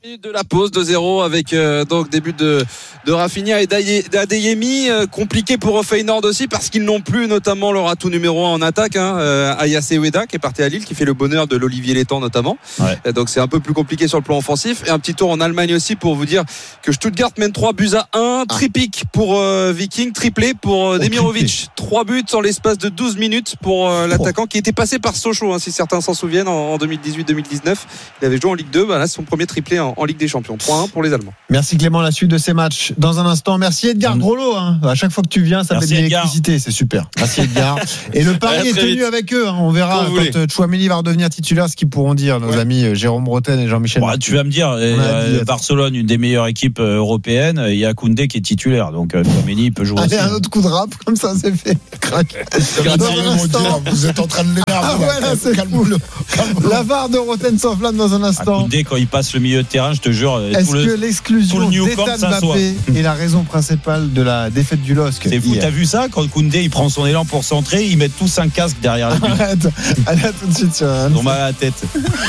Speaker 8: De la pause deux zéro avec euh, donc des buts de, de Rafinha et d'Adeyemi. Euh, compliqué pour Feyenoord aussi parce qu'ils n'ont plus notamment leur atout numéro un en attaque, hein, euh, Ayace Ueda qui est parti à Lille, qui fait le bonheur de l'Olivier Létang notamment. Ouais. Euh, donc c'est un peu plus compliqué sur le plan offensif. Et un petit tour en Allemagne aussi pour vous dire que Stuttgart mène trois buts à un. Ah. Tripic pour euh, Viking, triplé pour euh, Demirovic. trois buts en l'espace de douze minutes pour euh, l'attaquant oh. qui était passé par Sochaux, hein, si certains s'en souviennent, en, en deux mille dix-huit deux mille dix-neuf. Il avait joué en Ligue deux, bah là c'est son premier triplé en en Ligue des Champions. trois un pour les Allemands.
Speaker 1: Merci Clément, la suite de ces matchs dans un instant. Merci Edgar Groslo, hein. À chaque fois que tu viens ça Merci fait de l'électricité, c'est super. Merci Edgar. Et le pari est tenu vite. Avec eux, hein. On verra quand, quand Tchouaméni va redevenir titulaire, ce qu'ils pourront dire nos ouais. amis Jérôme Breton et Jean-Michel.
Speaker 5: Bon, tu vas me dire euh, dit, Barcelone, une des meilleures équipes européennes, il y a Koundé qui est titulaire, donc Tchouaméni peut jouer.
Speaker 1: Allez,
Speaker 5: aussi,
Speaker 1: un autre coup de rap comme ça c'est fait. Crac.
Speaker 6: Vous êtes en train de l'énerver.
Speaker 1: Ah ouais, là, c'est calme-le. La V A R de Roten s'enflamme dans un instant.
Speaker 5: Koundé quand il passe le milieu de terrain, je te jure.
Speaker 1: Est-ce que le, l'exclusion d'Ethan Mbappé est la raison principale de la défaite du L O S C?
Speaker 5: C'est fou, t'as vu ça? Quand Koundé il prend son élan pour centrer, ils mettent tous un casque derrière la but.
Speaker 1: Arrête, allez à tout de suite sur R M C.
Speaker 5: On m'a la tête.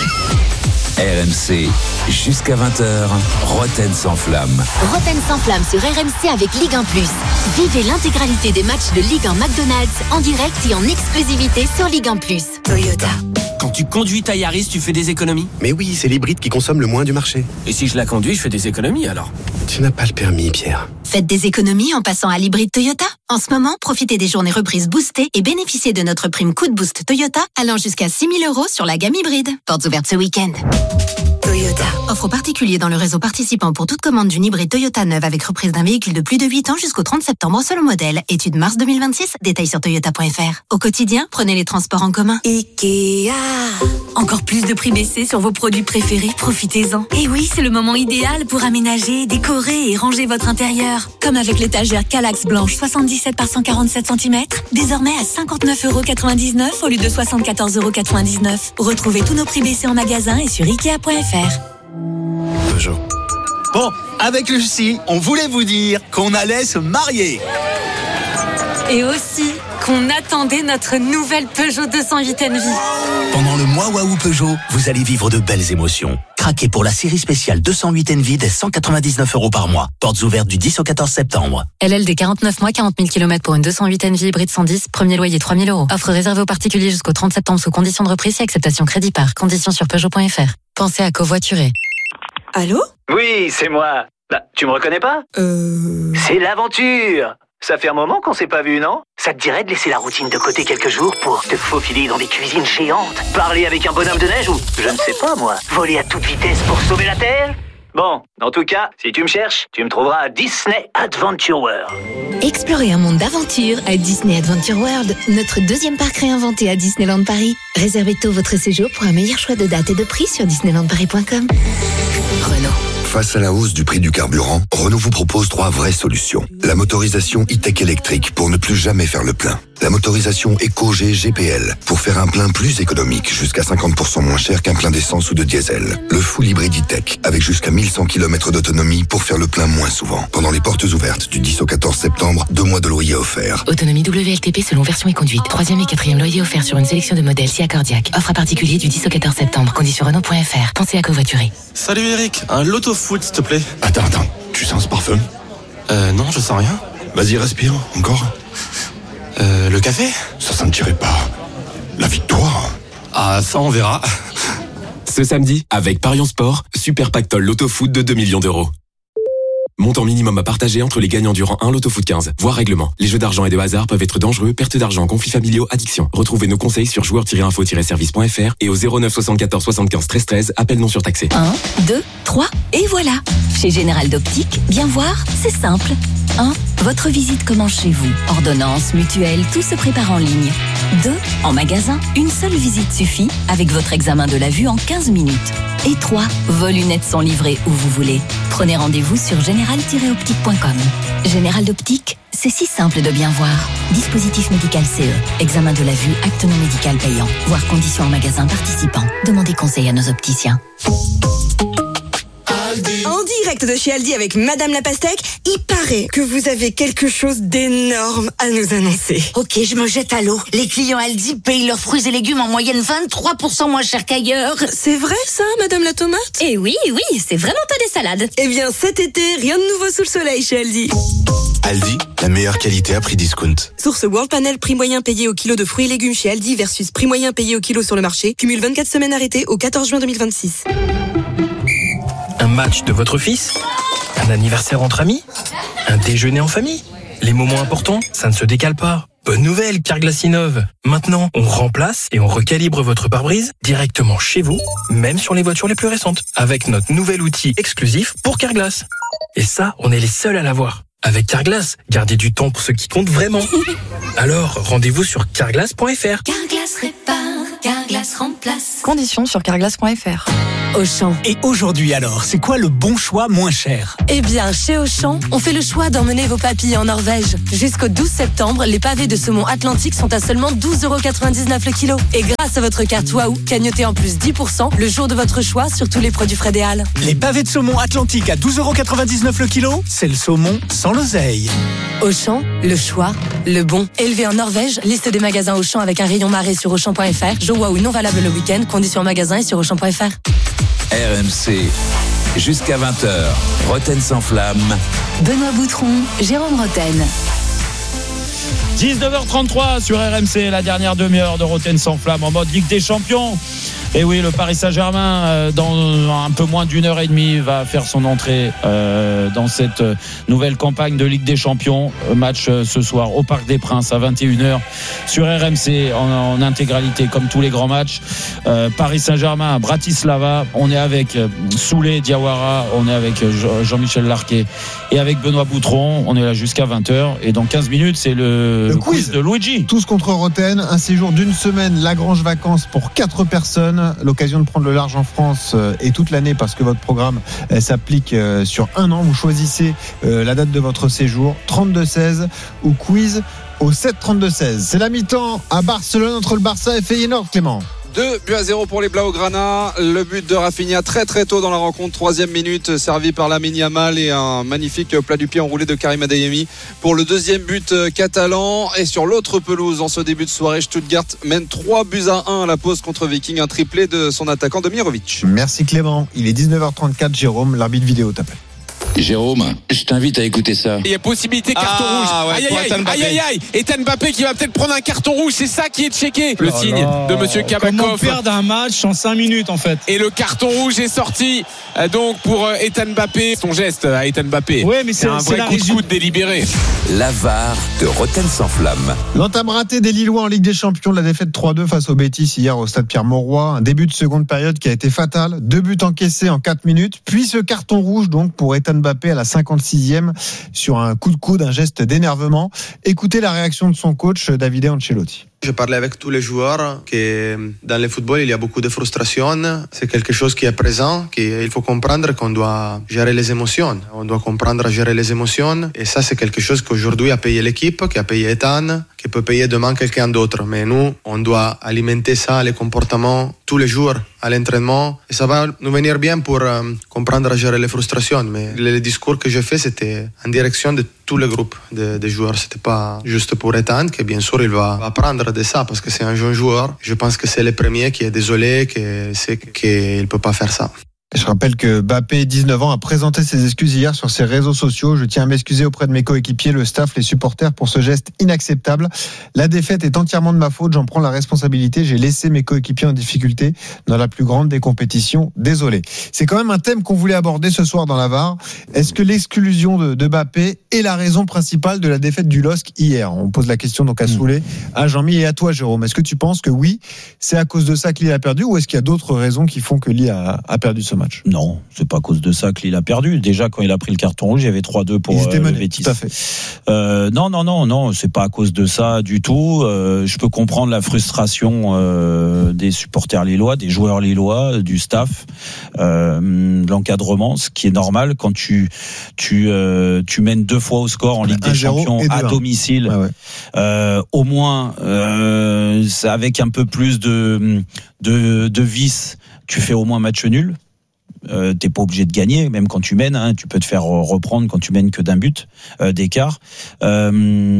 Speaker 9: R M C, jusqu'à vingt heures, Roten sans flamme.
Speaker 10: Roten sans flamme sur R M C avec Ligue un plus. Vivez l'intégralité des matchs de Ligue un McDonald's en direct et en exclusivité sur Ligue un plus. Toyota.
Speaker 11: Quand tu conduis ta Yaris, tu fais des économies?
Speaker 12: Mais oui, c'est l'hybride qui consomme le moins du marché.
Speaker 11: Et si je la conduis, je fais des économies alors?
Speaker 12: Tu n'as pas le permis, Pierre.
Speaker 10: Faites des économies en passant à l'hybride Toyota. En ce moment, profitez des journées reprises boostées et bénéficiez de notre prime coup de boost Toyota allant jusqu'à six mille euros sur la gamme hybride. Portes ouvertes ce week-end. Toyota. Offre aux particuliers dans le réseau participant pour toute commande d'une hybride Toyota neuve avec reprise d'un véhicule de plus de huit ans jusqu'au trente septembre selon modèle. Étude mars deux mille vingt-six. Détails sur toyota point f r. Au quotidien, prenez les transports en commun.
Speaker 13: Ikea. Encore plus de prix baissés sur vos produits préférés, profitez-en.
Speaker 10: Et oui, c'est le moment idéal pour aménager, décorer et ranger votre intérieur. Comme avec l'étagère Kallax blanche soixante-dix-sept par cent quarante-sept centimètres, désormais à cinquante-neuf euros quatre-vingt-dix-neuf au lieu de soixante-quatorze euros quatre-vingt-dix-neuf. Retrouvez tous nos prix baissés en magasin et sur ikea point f r.
Speaker 12: Peugeot.
Speaker 14: Bon, avec Lucie, on voulait vous dire qu'on allait se marier.
Speaker 13: Et aussi qu'on attendait notre nouvelle Peugeot deux cent huit Envy.
Speaker 14: Pendant le mois Waouh Peugeot, vous allez vivre de belles émotions. Craquez pour la série spéciale deux cent huit Envy dès cent quatre-vingt-dix-neuf euros par mois. Portes ouvertes du dix au quatorze septembre.
Speaker 13: L L D quarante-neuf mois, quarante mille kilomètres pour une deux cent huit Envy hybride cent dix, premier loyer trois mille euros. Offre réservée aux particuliers jusqu'au trente septembre sous conditions de reprise et acceptation crédit par. Conditions sur Peugeot point f r. Pensez à covoiturer.
Speaker 15: Allô?
Speaker 16: Oui, c'est moi. Bah, tu me reconnais pas?
Speaker 15: Euh...
Speaker 16: C'est l'aventure. Ça fait un moment qu'on s'est pas vu, non? Ça te dirait de laisser la routine de côté quelques jours pour te faufiler dans des cuisines géantes, parler avec un bonhomme de neige ou, je ne sais pas moi, voler à toute vitesse pour sauver la Terre? Bon, en tout cas, si tu me cherches, tu me trouveras à Disney Adventure World.
Speaker 10: Explorez un monde d'aventure à Disney Adventure World, notre deuxième parc réinventé à Disneyland Paris. Réservez tôt votre séjour pour un meilleur choix de date et de prix sur disneyland paris point com. Renault.
Speaker 17: Face à la hausse du prix du carburant, Renault vous propose trois vraies solutions. La motorisation e-tech électrique pour ne plus jamais faire le plein. La motorisation EcoG G P L pour faire un plein plus économique, jusqu'à cinquante pour cent moins cher qu'un plein d'essence ou de diesel. Le full hybride e-tech avec jusqu'à mille cent kilomètres d'autonomie pour faire le plein moins souvent. Pendant les portes ouvertes du dix au quatorze septembre, deux mois de loyer offerts.
Speaker 13: Autonomie W L T P selon version et conduite. Troisième et quatrième loyer offert sur une sélection de modèles si accordiaque. Offre à particulier du dix au quatorze septembre. Conditions Renault point f r. Pensez à covoiturer.
Speaker 18: Salut Eric, un loto foot s'il te plaît.
Speaker 17: Attends, attends, tu sens ce parfum?
Speaker 18: Euh, non, je sens rien.
Speaker 17: Vas-y, respire, encore.
Speaker 18: Euh, le café?
Speaker 17: Ça sentirait pas la victoire?
Speaker 18: Ah, ça on verra.
Speaker 19: Ce samedi, avec Parion Sport, Super Pactole Loto Foot de deux millions d'euros. Montant minimum à partager entre les gagnants durant un Loto Foot quinze. Voir règlement. Les jeux d'argent et de hasard peuvent être dangereux, perte d'argent, conflits familiaux, addiction. Retrouvez nos conseils sur joueurs tiret info tiret service point f r et au zéro neuf soixante-quatorze soixante-quinze treize treize, appel non surtaxé.
Speaker 10: un, deux, trois, et voilà. Chez Général d'Optique, bien voir, c'est simple. un. Votre visite commence chez vous. Ordonnance, mutuelle, tout se prépare en ligne. deux. En magasin, une seule visite suffit avec votre examen de la vue en quinze minutes. Et trois. Vos lunettes sont livrées où vous voulez. Prenez rendez-vous sur général tiret optique point com. Général d'Optique, c'est si simple de bien voir. Dispositif médical C E. Examen de la vue, acte non médical payant. Voir conditions en magasin participant. Demandez conseil à nos opticiens.
Speaker 15: En direct de chez Aldi avec Madame la Pastèque, il paraît que vous avez quelque chose d'énorme à nous annoncer.
Speaker 20: Ok, je me jette à l'eau. Les clients Aldi payent leurs fruits et légumes en moyenne vingt-trois pour cent moins cher qu'ailleurs.
Speaker 15: C'est vrai ça, Madame la Tomate?
Speaker 10: Eh oui, oui, c'est vraiment pas des salades.
Speaker 15: Eh bien, cet été, rien de nouveau sous le soleil chez Aldi.
Speaker 12: Aldi, la meilleure qualité à prix discount.
Speaker 15: Source World Panel, prix moyen payé au kilo de fruits et légumes chez Aldi versus prix moyen payé au kilo sur le marché. Cumule vingt-quatre semaines arrêtées au quatorze juin deux mille vingt-six.
Speaker 11: Un match de votre fils? Un anniversaire entre amis? Un déjeuner en famille? Les moments importants, ça ne se décale pas. Bonne nouvelle, Carglass innove. Maintenant, on remplace et on recalibre votre pare-brise directement chez vous, même sur les voitures les plus récentes, avec notre nouvel outil exclusif pour Carglass. Et ça, on est les seuls à l'avoir. Avec Carglass, gardez du temps pour ce qui compte vraiment. Alors, rendez-vous sur carglass point f r.
Speaker 10: Carglass répare, Carglass remplace.
Speaker 13: Conditions sur carglass point f r.
Speaker 21: Auchan. Et aujourd'hui alors, c'est quoi le bon choix moins cher?
Speaker 13: Eh bien, chez Auchan, on fait le choix d'emmener vos papilles en Norvège. Jusqu'au douze septembre, les pavés de saumon Atlantique sont à seulement douze euros quatre-vingt-dix-neuf le kilo. Et grâce à votre carte Waouh, cagnotez en plus dix pour cent le jour de votre choix sur tous les produits frais des Halles.
Speaker 21: Les pavés de saumon Atlantique à douze euros quatre-vingt-dix-neuf le kilo, c'est le saumon sans l'oseille.
Speaker 13: Auchan, le choix, le bon. Élevé en Norvège, liste des magasins Auchan avec un rayon marée sur auchan point f r. Jeux Waouh non valable le week-end, conditions en magasin et sur auchan point f r.
Speaker 9: R M C, jusqu'à vingt heures, Roten sans flamme.
Speaker 10: Benoît Boutron, Jérôme Roten.
Speaker 5: dix-neuf heures trente-trois sur R M C, la dernière demi-heure de Roten sans flamme en mode Ligue des Champions. Et oui, le Paris Saint-Germain, euh, dans un peu moins d'une heure et demie, va faire son entrée euh, dans cette nouvelle campagne de Ligue des Champions. Match euh, ce soir au Parc des Princes à vingt et une heures sur R M C en, en intégralité, comme tous les grands matchs. Euh, Paris Saint-Germain à Bratislava. On est avec euh, Souley Diawara, on est avec euh, Jean-Michel Larquet et avec Benoît Boutron. On est là jusqu'à vingt heures. Et dans quinze minutes, c'est le,
Speaker 1: le,
Speaker 5: le
Speaker 1: quiz.
Speaker 5: quiz de Luigi.
Speaker 1: Tous contre Roten, un séjour d'une semaine, Lagrange Vacances pour quatre personnes. L'occasion de prendre le large en France et toute l'année parce que votre programme s'applique sur un an. Vous choisissez la date de votre séjour, trente-deux seize ou quiz au sept trente-deux seize. C'est la mi-temps à Barcelone entre le Barça et Feyenoord, Clément.
Speaker 8: deux buts à zéro pour les Blaugrana. Le but de Rafinha très très tôt dans la rencontre, troisième minute, servi par Lamine Yamal et un magnifique plat du pied enroulé de Karim Adeyemi pour le deuxième but catalan. Et sur l'autre pelouse en ce début de soirée, Stuttgart mène trois buts à un à la pause contre Viking, un triplé de son attaquant Demirovic.
Speaker 1: Merci Clément, il est dix-neuf heures trente-quatre. Jérôme, l'arbitre vidéo t'appelle.
Speaker 22: Jérôme, je t'invite à écouter ça.
Speaker 23: Il y a possibilité carton
Speaker 22: ah,
Speaker 23: rouge.
Speaker 22: Ouais,
Speaker 23: aïe aïe aïe, aïe aïe aïe. Ethan Mbappé qui va peut-être prendre un carton rouge, c'est ça qui est checké. Le oh signe là. de Monsieur Kabakov.
Speaker 24: Comment perdre un match en cinq minutes en fait.
Speaker 23: Et le carton rouge est sorti donc pour Ethan Mbappé. Son geste à Ethan Mbappé.
Speaker 24: Ouais, mais c'est,
Speaker 23: c'est un
Speaker 24: c'est
Speaker 23: vrai coup de coude délibéré.
Speaker 9: La V A R de Roten sans flamme.
Speaker 1: L'entame ratée des Lillois en Ligue des Champions, la défaite trois deux face au Betis hier au stade Pierre-Mauroy. Un début de seconde période qui a été fatal. Deux buts encaissés en quatre minutes. Puis ce carton rouge donc pour Ethan Mbappé à la cinquante-sixième sur un coup de coude, un geste d'énervement. Écoutez la réaction de son coach Davide Ancelotti.
Speaker 25: Je parlais avec tous les joueurs que dans le football, il y a beaucoup de frustration. C'est quelque chose qui est présent, qu'il faut comprendre qu'on doit gérer les émotions. On doit comprendre à gérer les émotions. Et ça, c'est quelque chose qu'aujourd'hui a payé l'équipe, qui a payé Ethan, qui peut payer demain quelqu'un d'autre. Mais nous, on doit alimenter ça, les comportements, tous les jours à l'entraînement. Et ça va nous venir bien pour euh, comprendre à gérer les frustrations. Mais le, le discours que j'ai fait, c'était en direction de tout le groupe de, de joueurs. C'était pas juste pour Ethan, que bien sûr, il va apprendre de ça parce que c'est un jeune joueur. Je pense que c'est le premier qui est désolé, qui sait qu'il ne peut pas faire ça.
Speaker 1: Je rappelle que Mbappé, dix-neuf ans, a présenté ses excuses hier sur ses réseaux sociaux. Je tiens à m'excuser auprès de mes coéquipiers, le staff, les supporters pour ce geste inacceptable. La défaite est entièrement de ma faute. J'en prends la responsabilité. J'ai laissé mes coéquipiers en difficulté dans la plus grande des compétitions. Désolé. C'est quand même un thème qu'on voulait aborder ce soir dans la V A R. Est-ce que l'exclusion de, de Mbappé est la raison principale de la défaite du L O S C hier? On pose la question donc à Souley, à Jean-Mi et à toi, Jérôme. Est-ce que tu penses que oui, c'est à cause de ça que Lille a perdu, ou est-ce qu'il y a d'autres raisons qui font que Lille a, a perdu ce match?
Speaker 5: Non, c'est pas à cause de ça que Lille a perdu. Déjà, quand il a pris le carton rouge, il y avait trois deux pour euh, le Betis.
Speaker 1: Tout à fait.
Speaker 5: Euh, non, non, non, non, c'est pas à cause de ça du tout. Euh, je peux comprendre la frustration euh, des supporters lillois, des joueurs lillois, du staff, euh, l'encadrement, ce qui est normal quand tu tu euh, tu mènes deux fois au score en Ligue des Champions à domicile. Ah ouais. euh, au moins, euh, avec un peu plus de de, de vice, tu fais au moins match nul. euh, t'es pas obligé de gagner, même quand tu mènes, hein, tu peux te faire reprendre quand tu mènes que d'un but euh, d'écart. Euh,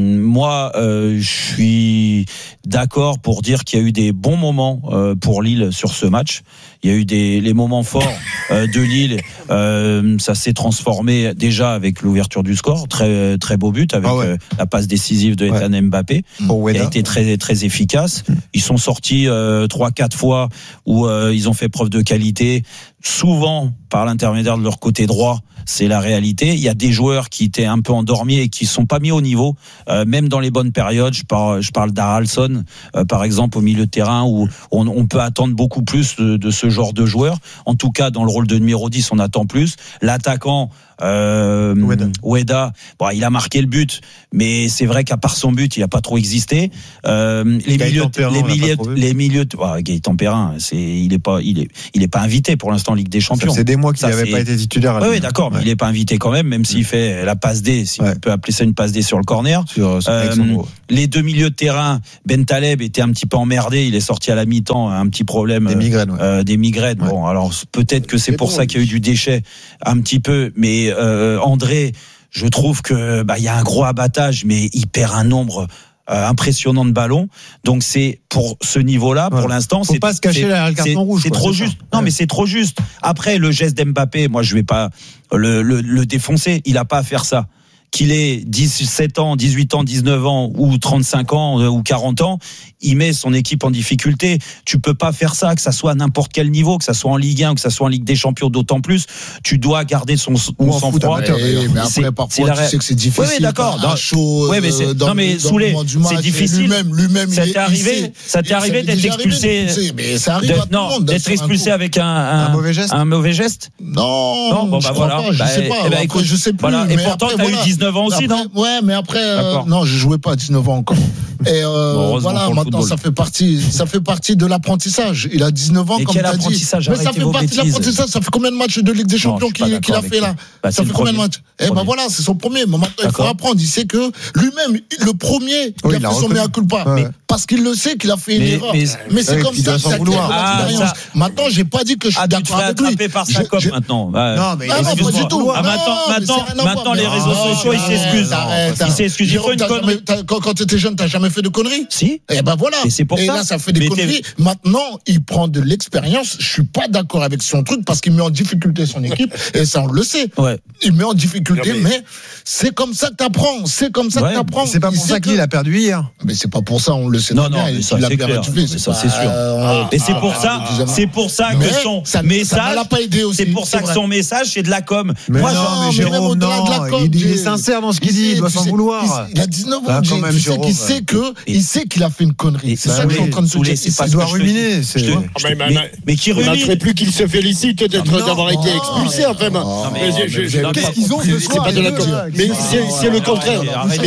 Speaker 5: moi, euh, je suis d'accord pour dire qu'il y a eu des bons moments euh, pour Lille sur ce match. Il y a eu des les moments forts euh, de Lille. Euh, ça s'est transformé déjà avec l'ouverture du score, très très beau but avec ah ouais. euh, la passe décisive de Ethan ouais. Mbappé, qui a été très très efficace. Ils sont sortis euh, trois quatre fois où euh, ils ont fait preuve de qualité, souvent par l'intermédiaire de leur côté droit. C'est la réalité. Il y a des joueurs qui étaient un peu endormis et qui sont pas mis au niveau, euh, même dans les bonnes périodes. Je parle, je parle d'Haraldsson, euh, par exemple, au milieu de terrain, où on, on peut attendre beaucoup plus de, de ce genre de joueurs. En tout cas, dans le rôle de numéro dix, on attend plus. L'attaquant, euh, Ueda. Ueda, bon, il a marqué le but, mais c'est vrai qu'à part son but, il a pas trop existé. Euh, les milieux, les milieux, les milieux, oh, Gaëtan Perrin, c'est, il est pas, il est, il est pas invité pour l'instant en Ligue des Champions. Ça
Speaker 1: c'est des mois qu'il n'avait pas été titulaire.
Speaker 5: Oui, oui, d'accord, ouais. mais il est pas invité quand même, même s'il fait la passe D, si ouais. on peut appeler ça une passe D sur le corner. Sur, sur euh, les deux milieux de terrain, Ben Taleb était un petit peu emmerdé, il est sorti à la mi-temps, un petit problème.
Speaker 1: Des migraines. Ouais.
Speaker 5: Euh, des migraines. Ouais. Bon, alors peut-être que c'est, c'est pour bon, ça qu'il y a eu du déchet, un petit peu, mais euh, André, je trouve que bah il y a un gros abattage, mais il perd un nombre euh, impressionnant de ballons. Donc c'est pour ce niveau-là, ouais. pour l'instant,
Speaker 1: faut
Speaker 5: c'est
Speaker 1: pas se cacher derrière le carton rouge.
Speaker 5: C'est
Speaker 1: quoi,
Speaker 5: trop
Speaker 1: c'est
Speaker 5: juste.
Speaker 1: Ça.
Speaker 5: Non,
Speaker 1: ouais.
Speaker 5: mais c'est trop juste. Après le geste d'Mbappé, moi je vais pas le, le, le défoncer. Il a pas à faire ça. Qu'il ait dix-sept ans, dix-huit ans, dix-neuf ans ou trente-cinq ans ou quarante ans, il met son équipe en difficulté. Tu peux pas faire ça, que ça soit à n'importe quel niveau, que ça soit en Ligue un, que ça soit en Ligue des Champions, d'autant plus. Tu dois garder son, son sang-froid.
Speaker 2: Mais, mais après, c'est, parfois, c'est la... tu sais que c'est difficile.
Speaker 5: Oui, d'accord.
Speaker 2: Dans, chaud,
Speaker 5: ouais, mais c'est,
Speaker 2: dans,
Speaker 5: non, mais Soulé, c'est difficile.
Speaker 2: Lui-même, lui-même,
Speaker 5: ça t'est arrivé, ça t'est arrivé d'être expulsé.
Speaker 2: Mais ça arrive à tout le monde.
Speaker 5: D'être expulsé avec un, un, un mauvais geste. Un mauvais geste?
Speaker 2: Non.
Speaker 5: Non, bon, bah voilà.
Speaker 2: Je sais pas. Écoute, je sais plus.
Speaker 5: Et pourtant, t'as eu dix-neuf ans aussi, non?
Speaker 2: Ouais, mais après, euh, non, je jouais pas à dix-neuf ans encore. Et euh, bon, voilà, maintenant ça fait partie, ça fait partie de l'apprentissage. Il a dix-neuf ans, et comme tu as dit. Mais ça fait partie de l'apprentissage. Ça fait combien de matchs de Ligue des Champions non, qu'il, qu'il a fait là bah, Ça fait combien de matchs Eh ben voilà, c'est son premier. Mais maintenant, il faut apprendre. Il sait que lui-même, le premier, oui, il a fait son mea culpa. Ouais. Parce qu'il le sait qu'il a fait une mais, erreur. Mais, mais c'est oui, comme ça, ça
Speaker 5: ah,
Speaker 2: ça... Maintenant, j'ai pas dit que je suis
Speaker 5: ah,
Speaker 2: d'accord avec lui.
Speaker 5: Tu par sa cop maintenant.
Speaker 2: Non, mais pas du tout.
Speaker 5: Maintenant, les réseaux sociaux, ils s'excusent. Ils s'excusent.
Speaker 2: Quand tu étais jeune, t'as jamais fait de conneries?
Speaker 5: Si.
Speaker 2: Et ben voilà.
Speaker 5: Et c'est pour
Speaker 2: et
Speaker 5: ça.
Speaker 2: là, ça fait des conneries. Maintenant, il prend de l'expérience. Je suis pas d'accord avec son truc parce qu'il met en difficulté son équipe. Et ça, on le sait.
Speaker 5: Ouais.
Speaker 2: Il met en difficulté, mais... mais c'est comme ça que t'apprends. C'est comme ça ouais, que t'apprends.
Speaker 1: C'est pas pour ça qu'il a perdu hier.
Speaker 2: Mais c'est pas pour ça, on le sait.
Speaker 5: Non, non, mais ça, c'est clair. Ça, c'est sûr. Et c'est pour ça, c'est pour ça que son message, c'est pour ça que son message, c'est de la com.
Speaker 1: Moi, non, mais Jérôme, non, il est sincère dans ce qu'il dit. Il doit s'en vouloir.
Speaker 2: Il a dix-neuf ans. Tu sais qu'il sait que, il sait qu'il a fait une connerie. C'est ça que je suis en train de se dire.
Speaker 1: Il doit ruminer.
Speaker 3: Mais qui rumine. On n'attrait plus qu'il se félicite d'avoir été expulsé, enfin.
Speaker 2: Qu'est-ce qu'ils ont ce soir?
Speaker 3: C'est pas de la com. Mais c'est le contraire. Mais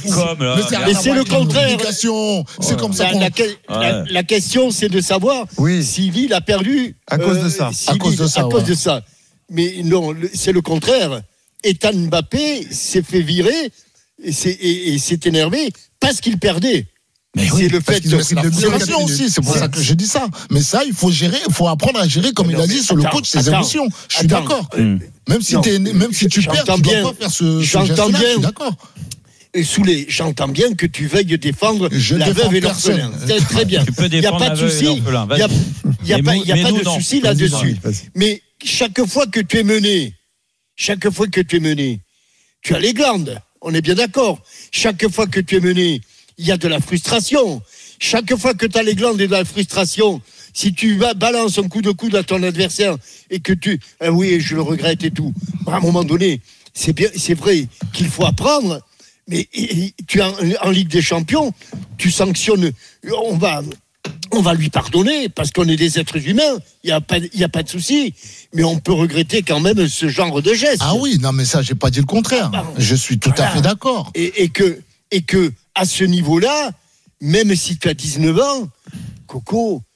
Speaker 3: c'est le contraire.
Speaker 2: C'est comme ça.
Speaker 3: La question, c'est de savoir si Lille a perdu
Speaker 1: à cause de ça.
Speaker 3: À cause de ça. À cause de ça. Mais non, c'est le contraire. Ethan Mbappé s'est fait virer et s'est, et, et s'est énervé parce qu'il perdait.
Speaker 2: Mais
Speaker 3: c'est
Speaker 2: oui,
Speaker 3: le fait
Speaker 2: de la violation aussi, c'est pour c'est... ça que j'ai dit ça. Mais ça, il faut gérer, il faut apprendre à gérer, comme non, il a dit sur attends, le coach, ses attends, émotions. Je suis attends, d'accord. Euh, même si, t'es, même si tu perds, tu
Speaker 3: bien,
Speaker 2: dois pas faire ce,
Speaker 3: j'entends
Speaker 2: ce geste-là,
Speaker 3: bien,
Speaker 2: je suis d'accord.
Speaker 3: Et Soulé, j'entends bien que tu veuilles défendre je la veuve et l'orphelin. C'est très bien.
Speaker 5: Tu peux défendre la veuve et l'orphelin.
Speaker 3: Il n'y a, y a pas, y a pas de souci là-dessus. Mais chaque fois que tu es mené, chaque fois que tu es mené, tu as les glandes. On est bien d'accord. Chaque fois que tu es mené, il y a de la frustration. Chaque fois que tu as les glandes et de la frustration, si tu balances un coup de coude à ton adversaire et que tu... Ah oui, je le regrette et tout. À un moment donné, c'est, bien, c'est vrai qu'il faut apprendre, mais tu es en, en Ligue des Champions, tu sanctionnes... On va... On va lui pardonner parce qu'on est des êtres humains, il n'y a pas, il y a pas de souci, mais on peut regretter quand même ce genre de geste.
Speaker 2: Ah oui, non mais ça, j'ai pas dit le contraire. Ah, je suis tout voilà. à fait d'accord.
Speaker 3: Et, et que, et que à ce niveau-là, même si tu as dix-neuf ans, Coco,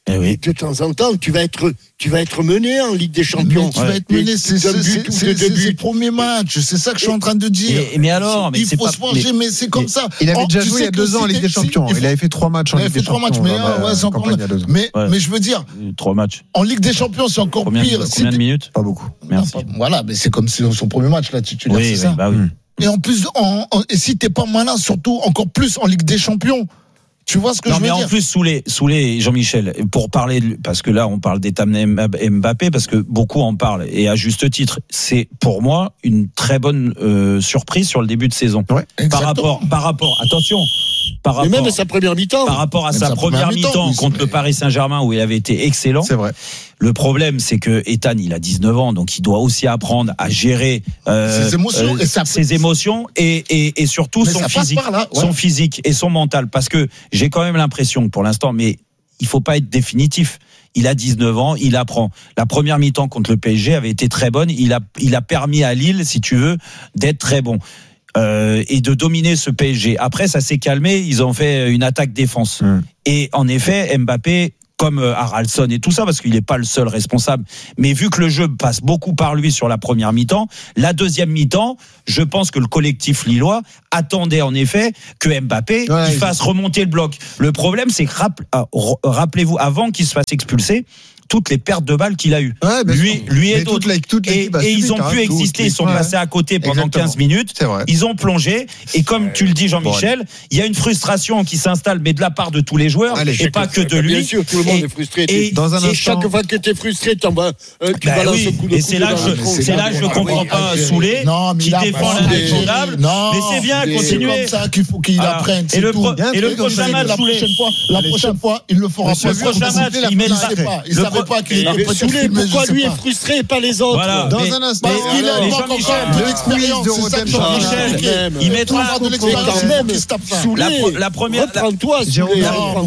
Speaker 5: Eh oui.
Speaker 3: De temps en temps, tu vas être, tu vas être mené en Ligue des Champions.
Speaker 2: Mais tu ouais. vas être mené, c'est, c'est, c'est, c'est, c'est le premier match. C'est ça que je suis en train de dire.
Speaker 5: Et, mais alors, mais
Speaker 2: il
Speaker 5: c'est
Speaker 2: faut
Speaker 5: pas,
Speaker 2: se venger, mais, mais c'est comme
Speaker 1: mais,
Speaker 2: ça.
Speaker 1: Il avait déjà joué il y a deux ans en Ligue des Champions. Il avait fait trois matchs en Ligue des Champions.
Speaker 2: Il avait fait trois matchs, mais ouais, c'est encore. Mais, mais je veux dire.
Speaker 5: Trois matchs.
Speaker 2: En Ligue des Champions, c'est encore pire.
Speaker 5: Combien de minutes?
Speaker 1: Pas beaucoup.
Speaker 5: Merci.
Speaker 2: Voilà, mais c'est comme son premier match là, titulaire.
Speaker 5: Oui,
Speaker 2: c'est ça.
Speaker 5: Bah oui.
Speaker 2: Et en plus, en, en, et si t'es pas malin, surtout encore plus en Ligue des Champions. Tu vois ce que
Speaker 5: non,
Speaker 2: je veux
Speaker 5: dire?
Speaker 2: dire?
Speaker 5: Non, mais en plus, Soulé, Soulé, Jean-Michel, pour parler, de, parce que là, on parle d'Ethan Mbappé, parce que beaucoup en parlent, et à juste titre, c'est pour moi une très bonne euh, surprise sur le début de saison.
Speaker 2: Ouais,
Speaker 5: par rapport, par rapport, attention, par rapport,
Speaker 3: mais même à sa première mi-temps.
Speaker 5: Par rapport à sa,
Speaker 2: sa
Speaker 5: première, première mi-temps, mi-temps contre mais... le Paris Saint-Germain où il avait été excellent.
Speaker 1: C'est vrai.
Speaker 5: Le problème, c'est que Ethan, il a dix-neuf ans, donc il doit aussi apprendre à gérer euh,
Speaker 2: ses émotions,
Speaker 5: euh,
Speaker 2: et, ça...
Speaker 5: ses émotions et, et, et surtout mais son physique, là, ouais. son physique et son mental. Parce que j'ai quand même l'impression que pour l'instant, mais il faut pas être définitif. Il a dix-neuf ans, il apprend. La première mi-temps contre le P S G avait été très bonne. Il a, il a permis à Lille, si tu veux, d'être très bon. Euh, et de dominer ce P S G. Après, ça s'est calmé. Ils ont fait une attaque défense. Mmh. Et en effet, Mbappé, comme Haraldsson et tout ça, parce qu'il n'est pas le seul responsable. Mais vu que le jeu passe beaucoup par lui sur la première mi-temps, la deuxième mi-temps, je pense que le collectif lillois attendait en effet que Mbappé ouais, il fasse remonter le bloc. Le problème, c'est que rappelez-vous, avant qu'il se fasse expulser, toutes les pertes de balles qu'il a eues. Ouais, lui, lui et d'autres. Toute toute et, et ils ont pu exister, ils sont ouais. passés à côté pendant Exactement. quinze minutes. Ils ont plongé. Et comme tu le dis, Jean-Michel, bon, il y a une frustration qui s'installe, mais de la part de tous les joueurs, allez, et pas que de lui.
Speaker 3: Bien sûr, tout le monde et, est frustré. Et, dans un et chaque fois que tu es frustré, tu vas, euh, tu
Speaker 5: bah
Speaker 3: balances
Speaker 5: oui.
Speaker 3: un coup de
Speaker 5: Et c'est là que je, c'est là que je comprends pas Soulé, qui défend l'indéfendable. Mais c'est bien, continuez.
Speaker 2: C'est comme ça qu'il faut qu'il apprenne.
Speaker 5: Et le prochain match,
Speaker 2: la prochaine fois, il le fera pas.
Speaker 5: Le prochain match, il mettra.
Speaker 2: Il savait pas qu'il
Speaker 3: Soulé, pourquoi lui est frustré et pas les autres?
Speaker 5: Voilà.
Speaker 2: Dans mais, un instant,
Speaker 5: mais,
Speaker 2: il a encore de l'expérience de Rotten.
Speaker 5: Jean-Michel, il mettra
Speaker 2: de l'expérience même.
Speaker 5: La, la première,
Speaker 3: reprends-toi,
Speaker 5: Soulé.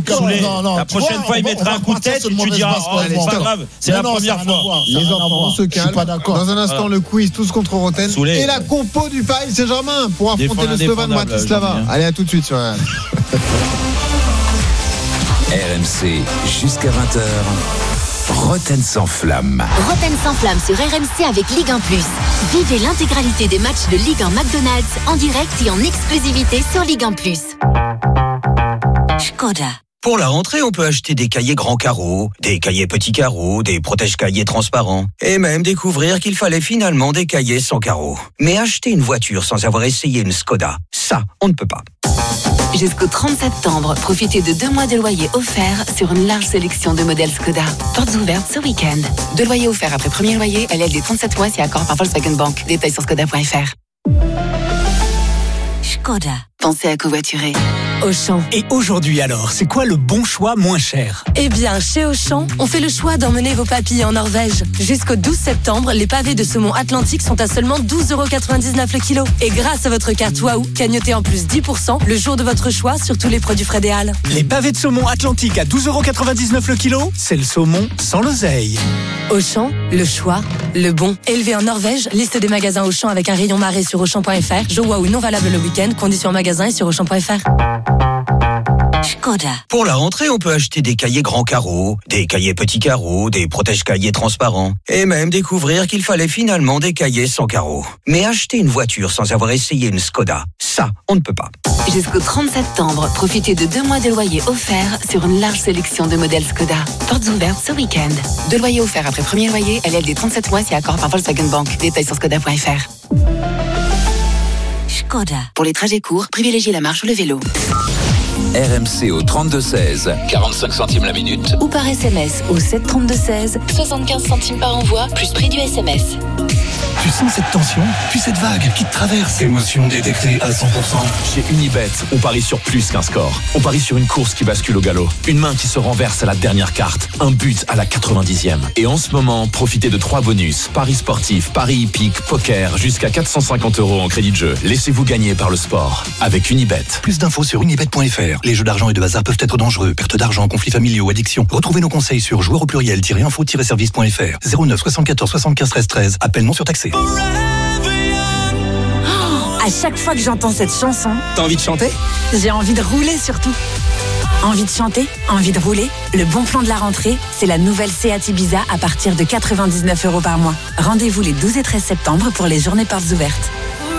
Speaker 5: La prochaine fois, il mettra un coup de tête. Tu diras, oh, c'est pas grave. C'est la première fois.
Speaker 1: Les enfants, on se calme. Dans un instant, le quiz tous contre Rotten et la compo du Paris Saint-Germain pour affronter le Slovan Bratislava. Allez, à tout de suite sur R
Speaker 9: M C jusqu'à vingt heures. Rotten sans flamme.
Speaker 10: Rotten sans flamme sur R M C avec Ligue un plus. Vivez l'intégralité des matchs de Ligue un McDonald's en direct et en exclusivité sur Ligue un plus. Skoda.
Speaker 4: Pour la rentrée, on peut acheter des cahiers grands carreaux, des cahiers petits carreaux, des protège-cahiers transparents, et même découvrir qu'il fallait finalement des cahiers sans carreaux. Mais acheter une voiture sans avoir essayé une Skoda, ça, on ne peut pas.
Speaker 10: Jusqu'au trente septembre, profitez de deux mois de loyer offert sur une large sélection de modèles Skoda. Portes ouvertes ce week-end. Deux loyers offerts après premier loyer, L L D trente-sept mois si accord par Volkswagen Bank. Détails sur skoda point f r. Skoda. Pensez à covoiturer.
Speaker 21: Auchan. Et aujourd'hui alors, c'est quoi le bon choix moins cher?
Speaker 13: Eh bien, chez Auchan, on fait le choix d'emmener vos papilles en Norvège. Jusqu'au douze septembre, les pavés de saumon Atlantique sont à seulement douze euros quatre-vingt-dix-neuf le kilo. Et grâce à votre carte Waouh, cagnotez en plus dix pour cent le jour de votre choix sur tous les produits Fred et Al.
Speaker 21: Les pavés de saumon Atlantique à douze euros quatre-vingt-dix-neuf le kilo, c'est le saumon sans l'oseille.
Speaker 13: Auchan, le choix, le bon. Élevé en Norvège, liste des magasins Auchan avec un rayon marée sur Auchan point f r. Jour Waouh non valable le week-end, conditions en magasin et sur Auchan point f r.
Speaker 10: Skoda.
Speaker 4: Pour la rentrée, on peut acheter des cahiers grands carreaux, des cahiers petits carreaux, des protège-cahiers transparents, et même découvrir qu'il fallait finalement des cahiers sans carreaux. Mais acheter une voiture sans avoir essayé une Skoda, ça, on ne peut pas.
Speaker 10: Jusqu'au trente septembre, profitez de deux mois de loyer offert sur une large sélection de modèles Skoda. Portes ouvertes ce week-end. Deux loyers offerts après premier loyer, L L D trente-sept mois si accord par Volkswagen Bank. Détails sur skoda point f r. Skoda. Pour les trajets courts, privilégiez la marche ou le vélo.
Speaker 9: R M C au trente-deux seize, quarante-cinq centimes la minute.
Speaker 10: Ou par S M S au sept trente-deux seize, soixante-quinze centimes par envoi, plus prix du S M S.
Speaker 21: Tu sens cette tension, puis cette vague qui te traverse.
Speaker 6: Émotion détectée à cent pour cent.
Speaker 19: Chez Unibet, on parie sur plus qu'un score. On parie sur une course qui bascule au galop. Une main qui se renverse à la dernière carte. Un but à la quatre-vingt-dixième. Et en ce moment, profitez de trois bonus. Paris sportif, paris hippique, poker, jusqu'à quatre cent cinquante euros en crédit de jeu. Laissez-vous gagner par le sport. Avec Unibet.
Speaker 6: Plus d'infos sur unibet point f r. Les jeux d'argent et de hasard peuvent être dangereux. Perte d'argent, conflits familiaux, addiction. Retrouvez nos conseils sur joueurs au pluriel-info-service point f r. zéro neuf soixante-quatorze soixante-quinze treize treize. Appel non surtaxé.
Speaker 13: Oh, à chaque fois que j'entends cette chanson,
Speaker 4: t'as envie de chanter?
Speaker 13: J'ai envie de rouler surtout. Envie de chanter? Envie de rouler? Le bon plan de la rentrée, c'est la nouvelle Seat Ibiza à partir de quatre-vingt-dix-neuf euros par mois. Rendez-vous les douze et treize septembre pour les journées portes ouvertes.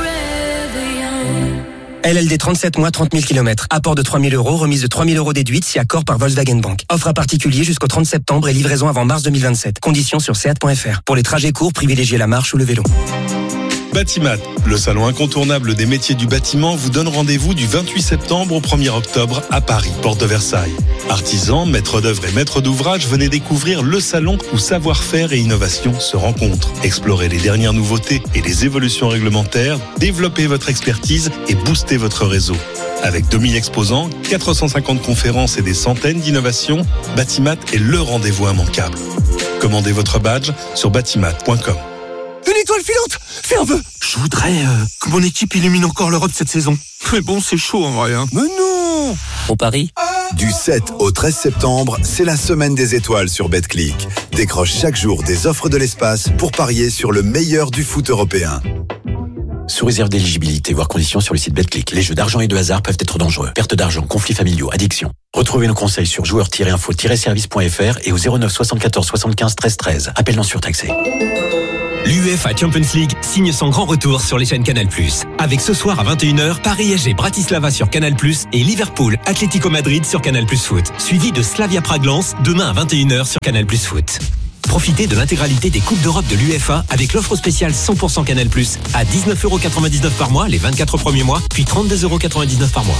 Speaker 11: L L D trente-sept mois, trente mille kilomètres. Apport de trois mille euros, remise de trois mille euros déduite si accord par Volkswagen Bank. Offre à particulier jusqu'au trente septembre et livraison avant mars deux mille vingt-sept. Conditions sur seat point f r. Pour les trajets courts, privilégiez la marche ou le vélo.
Speaker 7: Batimat, le salon incontournable des métiers du bâtiment, vous donne rendez-vous du vingt-huit septembre au premier octobre à Paris, porte de Versailles. Artisans, maîtres d'œuvre et maîtres d'ouvrage, venez découvrir le salon où savoir-faire et innovation se rencontrent. Explorez les dernières nouveautés et les évolutions réglementaires, développez votre expertise et boostez votre réseau. Avec deux mille exposants, quatre cent cinquante conférences et des centaines d'innovations, Batimat est le rendez-vous immanquable. Commandez votre badge sur batimat point com.
Speaker 14: Une étoile filante! Fais un vœu! Je voudrais euh, que mon équipe illumine encore l'Europe cette saison. Mais bon, c'est chaud en vrai. Hein. Mais non!
Speaker 11: Au Paris?
Speaker 16: Du sept au treize septembre, c'est la semaine des étoiles sur Betclic. Décroche chaque jour des offres de l'espace pour parier sur le meilleur du foot européen.
Speaker 11: Sous réserve d'éligibilité, voire conditions sur le site Betclic. Les jeux d'argent et de hasard peuvent être dangereux. Perte d'argent, conflits familiaux, addiction. Retrouvez nos conseils sur joueurs tiret info tiret service point f r et au zéro neuf soixante-quatorze soixante-quinze treize treize. Appel non surtaxé.
Speaker 17: L'UEFA Champions League signe son grand retour sur les chaînes Canal plus. Avec ce soir à vingt et une heures, Paris S G Bratislava sur Canal plus et Liverpool Atlético Madrid sur Canal plus Foot. Suivi de Slavia Prague-Lens demain à vingt et une heures sur Canal plus Foot. Profitez de l'intégralité des Coupes d'Europe de l'UEFA avec l'offre spéciale cent pour cent Canal plus à dix-neuf euros quatre-vingt-dix-neuf par mois les vingt-quatre premiers mois, puis trente-deux euros quatre-vingt-dix-neuf par mois.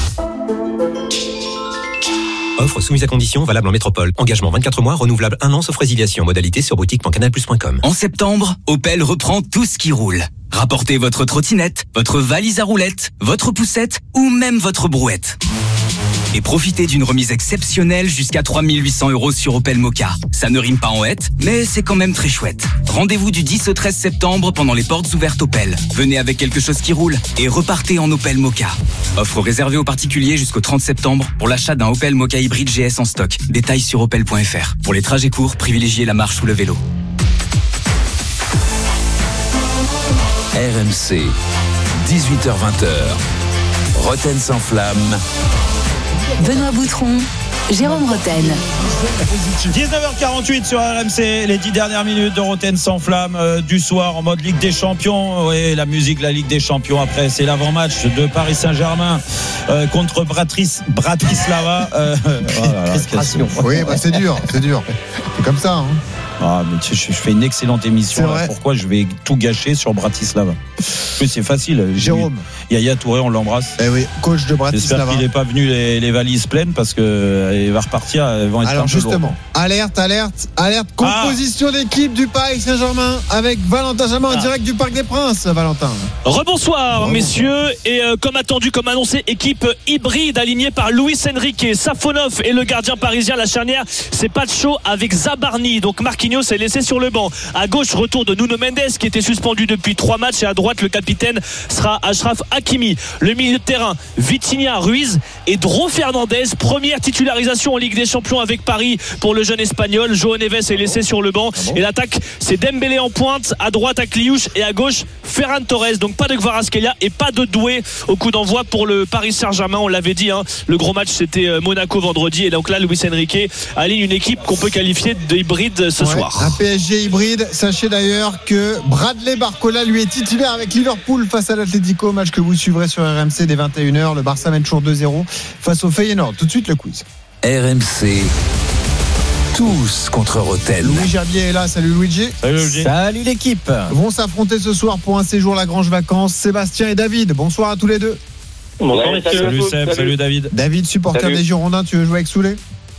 Speaker 17: Offre soumise à condition, valable en métropole. Engagement vingt-quatre mois, renouvelable un an sauf résiliation. Modalité sur boutique point canal plus point com.
Speaker 18: En septembre, Opel reprend tout ce qui roule. Rapportez votre trottinette, votre valise à roulettes, votre poussette ou même votre brouette. Et profitez d'une remise exceptionnelle jusqu'à trois mille huit cents euros sur Opel Mokka. Ça ne rime pas en hête, mais c'est quand même très chouette. Rendez-vous du dix au treize septembre pendant les portes ouvertes Opel. Venez avec quelque chose qui roule et repartez en Opel Mokka. Offre réservée aux particuliers jusqu'au trente septembre pour l'achat d'un Opel Mokka hybride G S en stock. Détails sur opel point f r. Pour les trajets courts, privilégiez la marche ou le vélo.
Speaker 9: R M C, dix-huit heures vingt. Roten sans flamme.
Speaker 10: Benoît Boutron, Jérôme Roten.
Speaker 5: dix-neuf heures quarante-huit sur R M C, les dix dernières minutes de Roten sans flamme euh, du soir en mode Ligue des Champions. Oui, la musique, la Ligue des Champions. Après, c'est l'avant-match de Paris Saint-Germain euh, contre Bratis, Bratislava. Euh, voilà,
Speaker 1: oui, bah, c'est dur, c'est dur. C'est comme ça. Hein.
Speaker 5: Ah, mais je, je fais une excellente émission. Là, pourquoi je vais tout gâcher sur Bratislava? Oui, c'est facile.
Speaker 1: Jérôme.
Speaker 5: Yaya Touré, on l'embrasse.
Speaker 1: Eh oui, coach de Bratislava.
Speaker 5: J'espère qu'il n'est pas venu les, les valises pleines parce qu'il va repartir. Elles vont être
Speaker 1: Alors
Speaker 5: un peu
Speaker 1: justement,
Speaker 5: lourdes.
Speaker 1: alerte, alerte, alerte. Composition ah. d'équipe du Paris Saint-Germain avec Valentin Jamin ah. en direct du Parc des Princes. Valentin.
Speaker 26: Rebonsoir, Rebonsoir. messieurs. Et euh, comme attendu, comme annoncé, équipe hybride alignée par Luis Enrique, Safonov et le gardien parisien. La charnière, c'est Pacho avec Zabarni. Donc Marquinhos est laissé sur le banc. À gauche, retour de Nuno Mendes qui était suspendu depuis trois matchs. Et à droite, le capitaine sera Achraf Hakimi. Le milieu de terrain, Vitinha, Ruiz et Dro Fernandez. Première titularisation en Ligue des Champions avec Paris pour le jeune espagnol. João Neves est laissé sur le banc. Ah bon. Et l'attaque, c'est Dembélé en pointe. À droite, Akliouche. Et à gauche, Ferran Torres. Donc pas de Kvaratskhelia et pas de Doué au coup d'envoi pour le Paris Saint-Germain. On l'avait dit, hein, le gros match, c'était Monaco vendredi. Et donc là, Luis Enrique aligne une équipe qu'on peut qualifier de hybride ce
Speaker 1: ouais,
Speaker 26: soir.
Speaker 1: Un P S G hybride. Sachez d'ailleurs que Bradley Barcola lui est titulaire avec Liverpool face à l'Atlético, match que vous suivrez sur R M C dès vingt et une heures. Le Barça mène toujours deux zéro face au Feyenoord. Tout de suite le quiz.
Speaker 9: R M C, tous contre Roten.
Speaker 1: Louis Gerbier est là. Salut Luigi.
Speaker 5: Salut Luigi.
Speaker 26: Salut l'équipe.
Speaker 1: Vont s'affronter ce soir pour un séjour Lagrange Vacances Sébastien et David. Bonsoir à tous les deux.
Speaker 26: Bonsoir
Speaker 5: ouais, salut Seb, salut. salut David.
Speaker 1: David, supporter salut. des Girondins, tu veux jouer avec Soulé?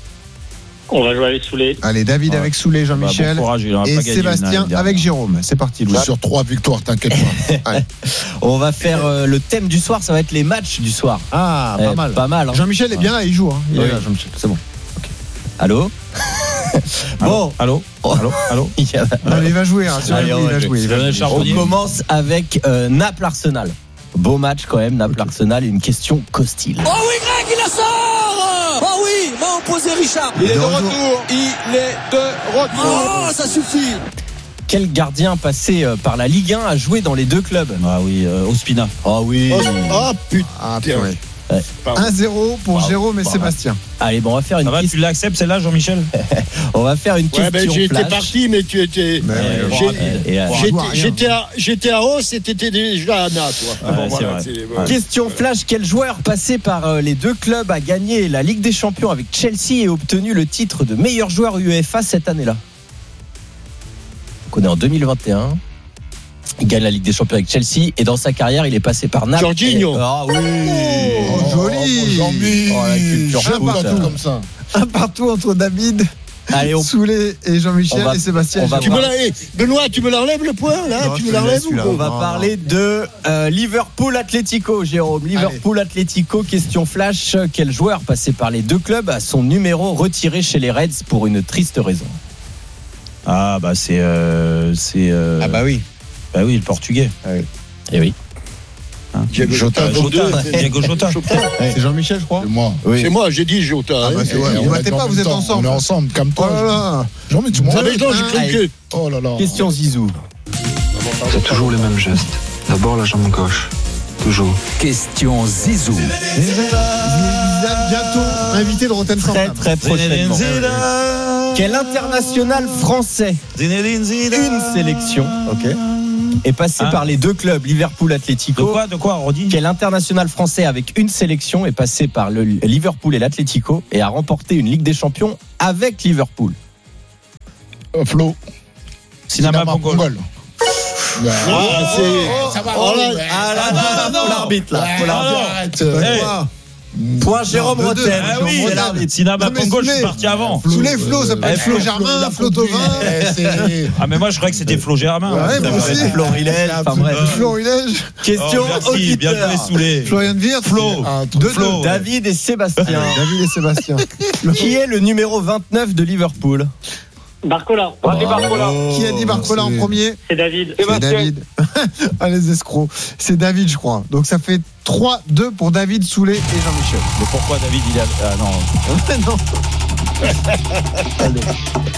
Speaker 27: On va jouer avec Soulé.
Speaker 1: Allez, David ouais. avec Soulé, Jean-Michel. Bah, bon courage, et pas Sébastien avec Jérôme. C'est parti, Louis.
Speaker 2: Sur trois victoires, t'inquiète pas.
Speaker 26: On va faire euh, le thème du soir, ça va être les matchs du soir.
Speaker 1: Ah, pas eh, mal.
Speaker 26: Pas mal. Hein.
Speaker 1: Jean-Michel est bien là, il joue. Hein. Il oui. est là, Jean-Michel. C'est bon. Okay.
Speaker 26: Allô.
Speaker 5: Bon, allô, allô, allô.
Speaker 1: il, a... non, il va jouer. Hein. Allez, on, il va jouer. Il va jouer.
Speaker 26: On commence avec euh, Naples Arsenal. Beau match quand même, Naples Arsenal. Une question Costil.
Speaker 28: Oh oui, Greg, il la sort. Oh oui, m'a opposé Richard.
Speaker 29: Il est de retour. Il est de retour.
Speaker 28: Oh, ça suffit.
Speaker 26: Quel gardien passé par la Ligue un a joué dans les deux clubs?
Speaker 5: Ah oui, euh, Ospina.
Speaker 26: Ah oui.
Speaker 29: Oh, oh putain. Ah,
Speaker 1: ouais. Ouais. un zéro pour Pardon. Jérôme et Pardon. Sébastien.
Speaker 5: Allez, bon, on va faire une
Speaker 26: ah bah,
Speaker 5: question.
Speaker 26: Tu l'acceptes celle-là, Jean-Michel?
Speaker 5: On va faire une
Speaker 3: ouais,
Speaker 5: question
Speaker 3: ben, j'étais
Speaker 5: flash.
Speaker 3: parti, mais tu étais. Mais, j'ai, et, et, j'étais, j'étais, à, j'étais à hausse et t'étais déjà à Anna, toi.
Speaker 5: Ouais, bon, voilà, c'est c'est, ouais. Question flash. Quel joueur passé par les deux clubs a gagné la Ligue des Champions avec Chelsea et obtenu le titre de meilleur joueur UEFA cette année-là? On est en deux mille vingt et un. Il gagne la Ligue des Champions avec Chelsea et dans sa carrière, il est passé par Naples.
Speaker 3: Jorginho.
Speaker 5: Et... Ah oui.
Speaker 1: Oh, joli.
Speaker 2: Oh,
Speaker 1: oh, la culture un partout comme ça. Un partout entre David. Allez, on... Soulet et Jean-Michel va... et Sébastien.
Speaker 3: Tu me la... Benoît, tu me l'enlèves le point là? Non, tu me l'enlèves ou
Speaker 5: On va non, parler non. de euh, Liverpool Atlético, Jérôme. Liverpool Atlético, question flash. Quel joueur passé par les deux clubs a son numéro retiré chez les Reds pour une triste raison?
Speaker 26: Ah bah c'est euh, c'est euh...
Speaker 1: ah bah oui.
Speaker 26: Bah oui, le portugais.
Speaker 1: Ah oui.
Speaker 5: Et oui.
Speaker 26: Hein Diego Jota. Jota. Diego Jota.
Speaker 1: Ouais. C'est Jean-Michel, je crois.
Speaker 2: C'est moi.
Speaker 3: Oui. C'est moi, j'ai dit Jota.
Speaker 1: Ah bah c'est ouais. Vous battez pas, vous êtes ensemble.
Speaker 2: On est ensemble, comme toi.
Speaker 1: Oh là là.
Speaker 2: Jean-Michel, tu m'as
Speaker 3: dit, j'ai cru que.
Speaker 2: Oh là là.
Speaker 5: Question Zizou.
Speaker 8: C'est toujours les mêmes gestes. D'abord la jambe gauche. Toujours.
Speaker 9: Question Zizou.
Speaker 1: Bientôt invité de Rotten sans
Speaker 5: Très très prochainement. Quel international français, une sélection, ok, est passé ah. par les deux clubs Liverpool Atlético.
Speaker 26: De quoi, de quoi, Rodi?
Speaker 5: Quel international français avec une sélection est passé par le Liverpool et l'Atlético et a remporté une Ligue des Champions avec Liverpool?
Speaker 2: euh, Flo.
Speaker 26: Sinama Pongol.
Speaker 3: Ah, c'est.
Speaker 2: Oh, ça va. Oh, là,
Speaker 5: ah, là, là, non, l'arbitre là.
Speaker 2: Faut l'arbitre.
Speaker 5: Point Jérôme Rotten.
Speaker 26: Ah oui, c'est l'arbitre. Sinama Pongol, je suis parti avant.
Speaker 1: Sous les Flo, ça peut être Flo Germain, Flo Thauvin.
Speaker 26: Ah, mais moi, je croyais que c'était Flo Germain.
Speaker 1: Ouais, moi aussi.
Speaker 5: Florilège. Enfin bref.
Speaker 1: Florilège.
Speaker 5: Question auditeur.
Speaker 26: Bien joué, Soulé.
Speaker 1: Florian Wirtz.
Speaker 26: Flo.
Speaker 5: Flo. David et Sébastien.
Speaker 1: David et Sébastien.
Speaker 5: Qui est le numéro vingt-neuf de Liverpool?
Speaker 27: Barcola.
Speaker 1: Oh, Barcola. Qui a dit Barcola en premier?
Speaker 27: C'est David.
Speaker 1: C'est David. Ah, les escrocs. C'est David, je crois. Donc ça fait trois deux pour David, Soulet et Jean-Michel.
Speaker 26: Mais pourquoi David il a. Ah non.
Speaker 1: non.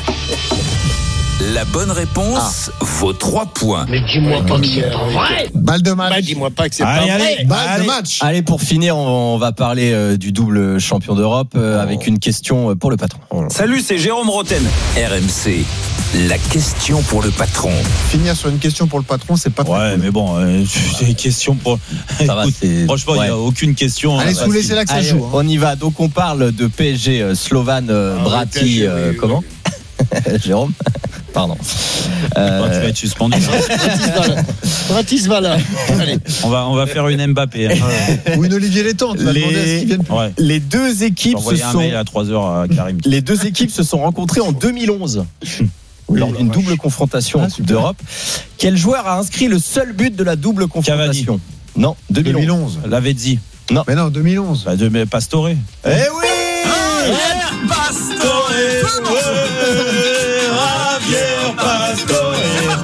Speaker 9: La bonne réponse ah. vaut trois points.
Speaker 3: Mais dis-moi pas que c'est pas vrai.
Speaker 1: Balle de match.
Speaker 3: Bah, dis-moi pas que c'est
Speaker 26: allez,
Speaker 3: pas
Speaker 26: allez,
Speaker 3: vrai.
Speaker 1: Balle
Speaker 26: allez.
Speaker 1: de match.
Speaker 5: Allez, pour finir, on va parler euh, du double champion d'Europe euh, oh. avec une question pour le patron.
Speaker 9: Oh. Salut, c'est Jérôme Rotten. R M C, la question pour le patron.
Speaker 1: Finir sur une question pour le patron, c'est pas très
Speaker 26: Ouais,
Speaker 1: cool.
Speaker 26: mais bon, euh, c'est une question pour.
Speaker 5: Ça va, c'est...
Speaker 26: Franchement, il ouais. n'y a aucune question.
Speaker 1: Allez, Soulet, c'est là que ça
Speaker 5: allez,
Speaker 1: joue. Hein.
Speaker 5: On y va. Donc, on parle de P S G euh, Slovan euh, ah, Brati. P S G, euh, oui, comment oui. Jérôme Pardon.
Speaker 26: Euh... Tu vas être suspendu.
Speaker 3: Bratislava. Allez.
Speaker 26: On va, on va faire une Mbappé. Hein.
Speaker 1: Ou une Olivier Létang. Tu vas demander à ce qu'ils viennent plus.
Speaker 5: Ouais. Les deux équipes se sont.
Speaker 26: Un mail à trois heures à Karim.
Speaker 5: Les deux équipes se sont rencontrées en deux mille onze. Lors d'une double confrontation ah, en Coupe d'Europe. Quel joueur a inscrit le seul but de la double confrontation?
Speaker 26: Cavani.
Speaker 5: Non, deux mille onze.
Speaker 26: Lavezzi.
Speaker 5: Non.
Speaker 1: Mais non, deux mille onze.
Speaker 26: Bah, de mais Pastore.
Speaker 5: Eh oui
Speaker 26: ah, Pastore. Javier Pastore.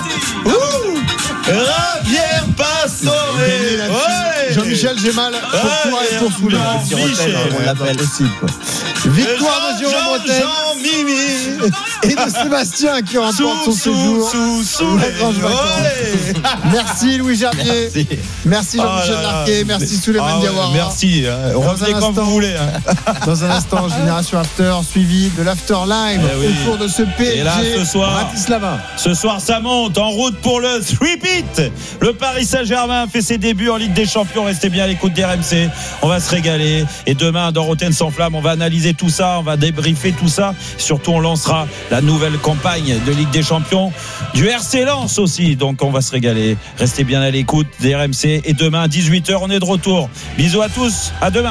Speaker 26: Javier Pastore.
Speaker 1: Ouais. Jean-Michel, j'ai mal pour toi et pour Soulet.
Speaker 5: On l'appelle possible.
Speaker 1: Victoire de Jérôme Rotten et de Sébastien qui remporte son séjour.
Speaker 26: Sous, sous,
Speaker 1: ouais. Merci Louis Gerbier. Merci, merci Jean-Michel oh Larquet. Merci Souleymane ah Diawara.
Speaker 26: Ouais, merci. Hein. Revenez quand vous voulez. Hein.
Speaker 1: Dans un instant, Génération After suivi de l'After Live eh oui. autour de ce P S G.
Speaker 26: Et là, ce soir,
Speaker 1: Bratislava.
Speaker 26: Ce soir, ça monte en route pour le three-peat. Le Paris Saint-Germain fait ses débuts en Ligue des Champions. Restez bien à l'écoute d'R M C. On va se régaler. Et demain, dans Rotten sans flamme, on va analyser tout ça. On va débriefer tout ça. Surtout, on lancera la nouvelle campagne de Ligue des Champions du R C Lens aussi. Donc, on va se régaler. Restez bien à l'écoute d'R M C. Et demain, à dix-huit heures, on est de retour. Bisous à tous. À demain.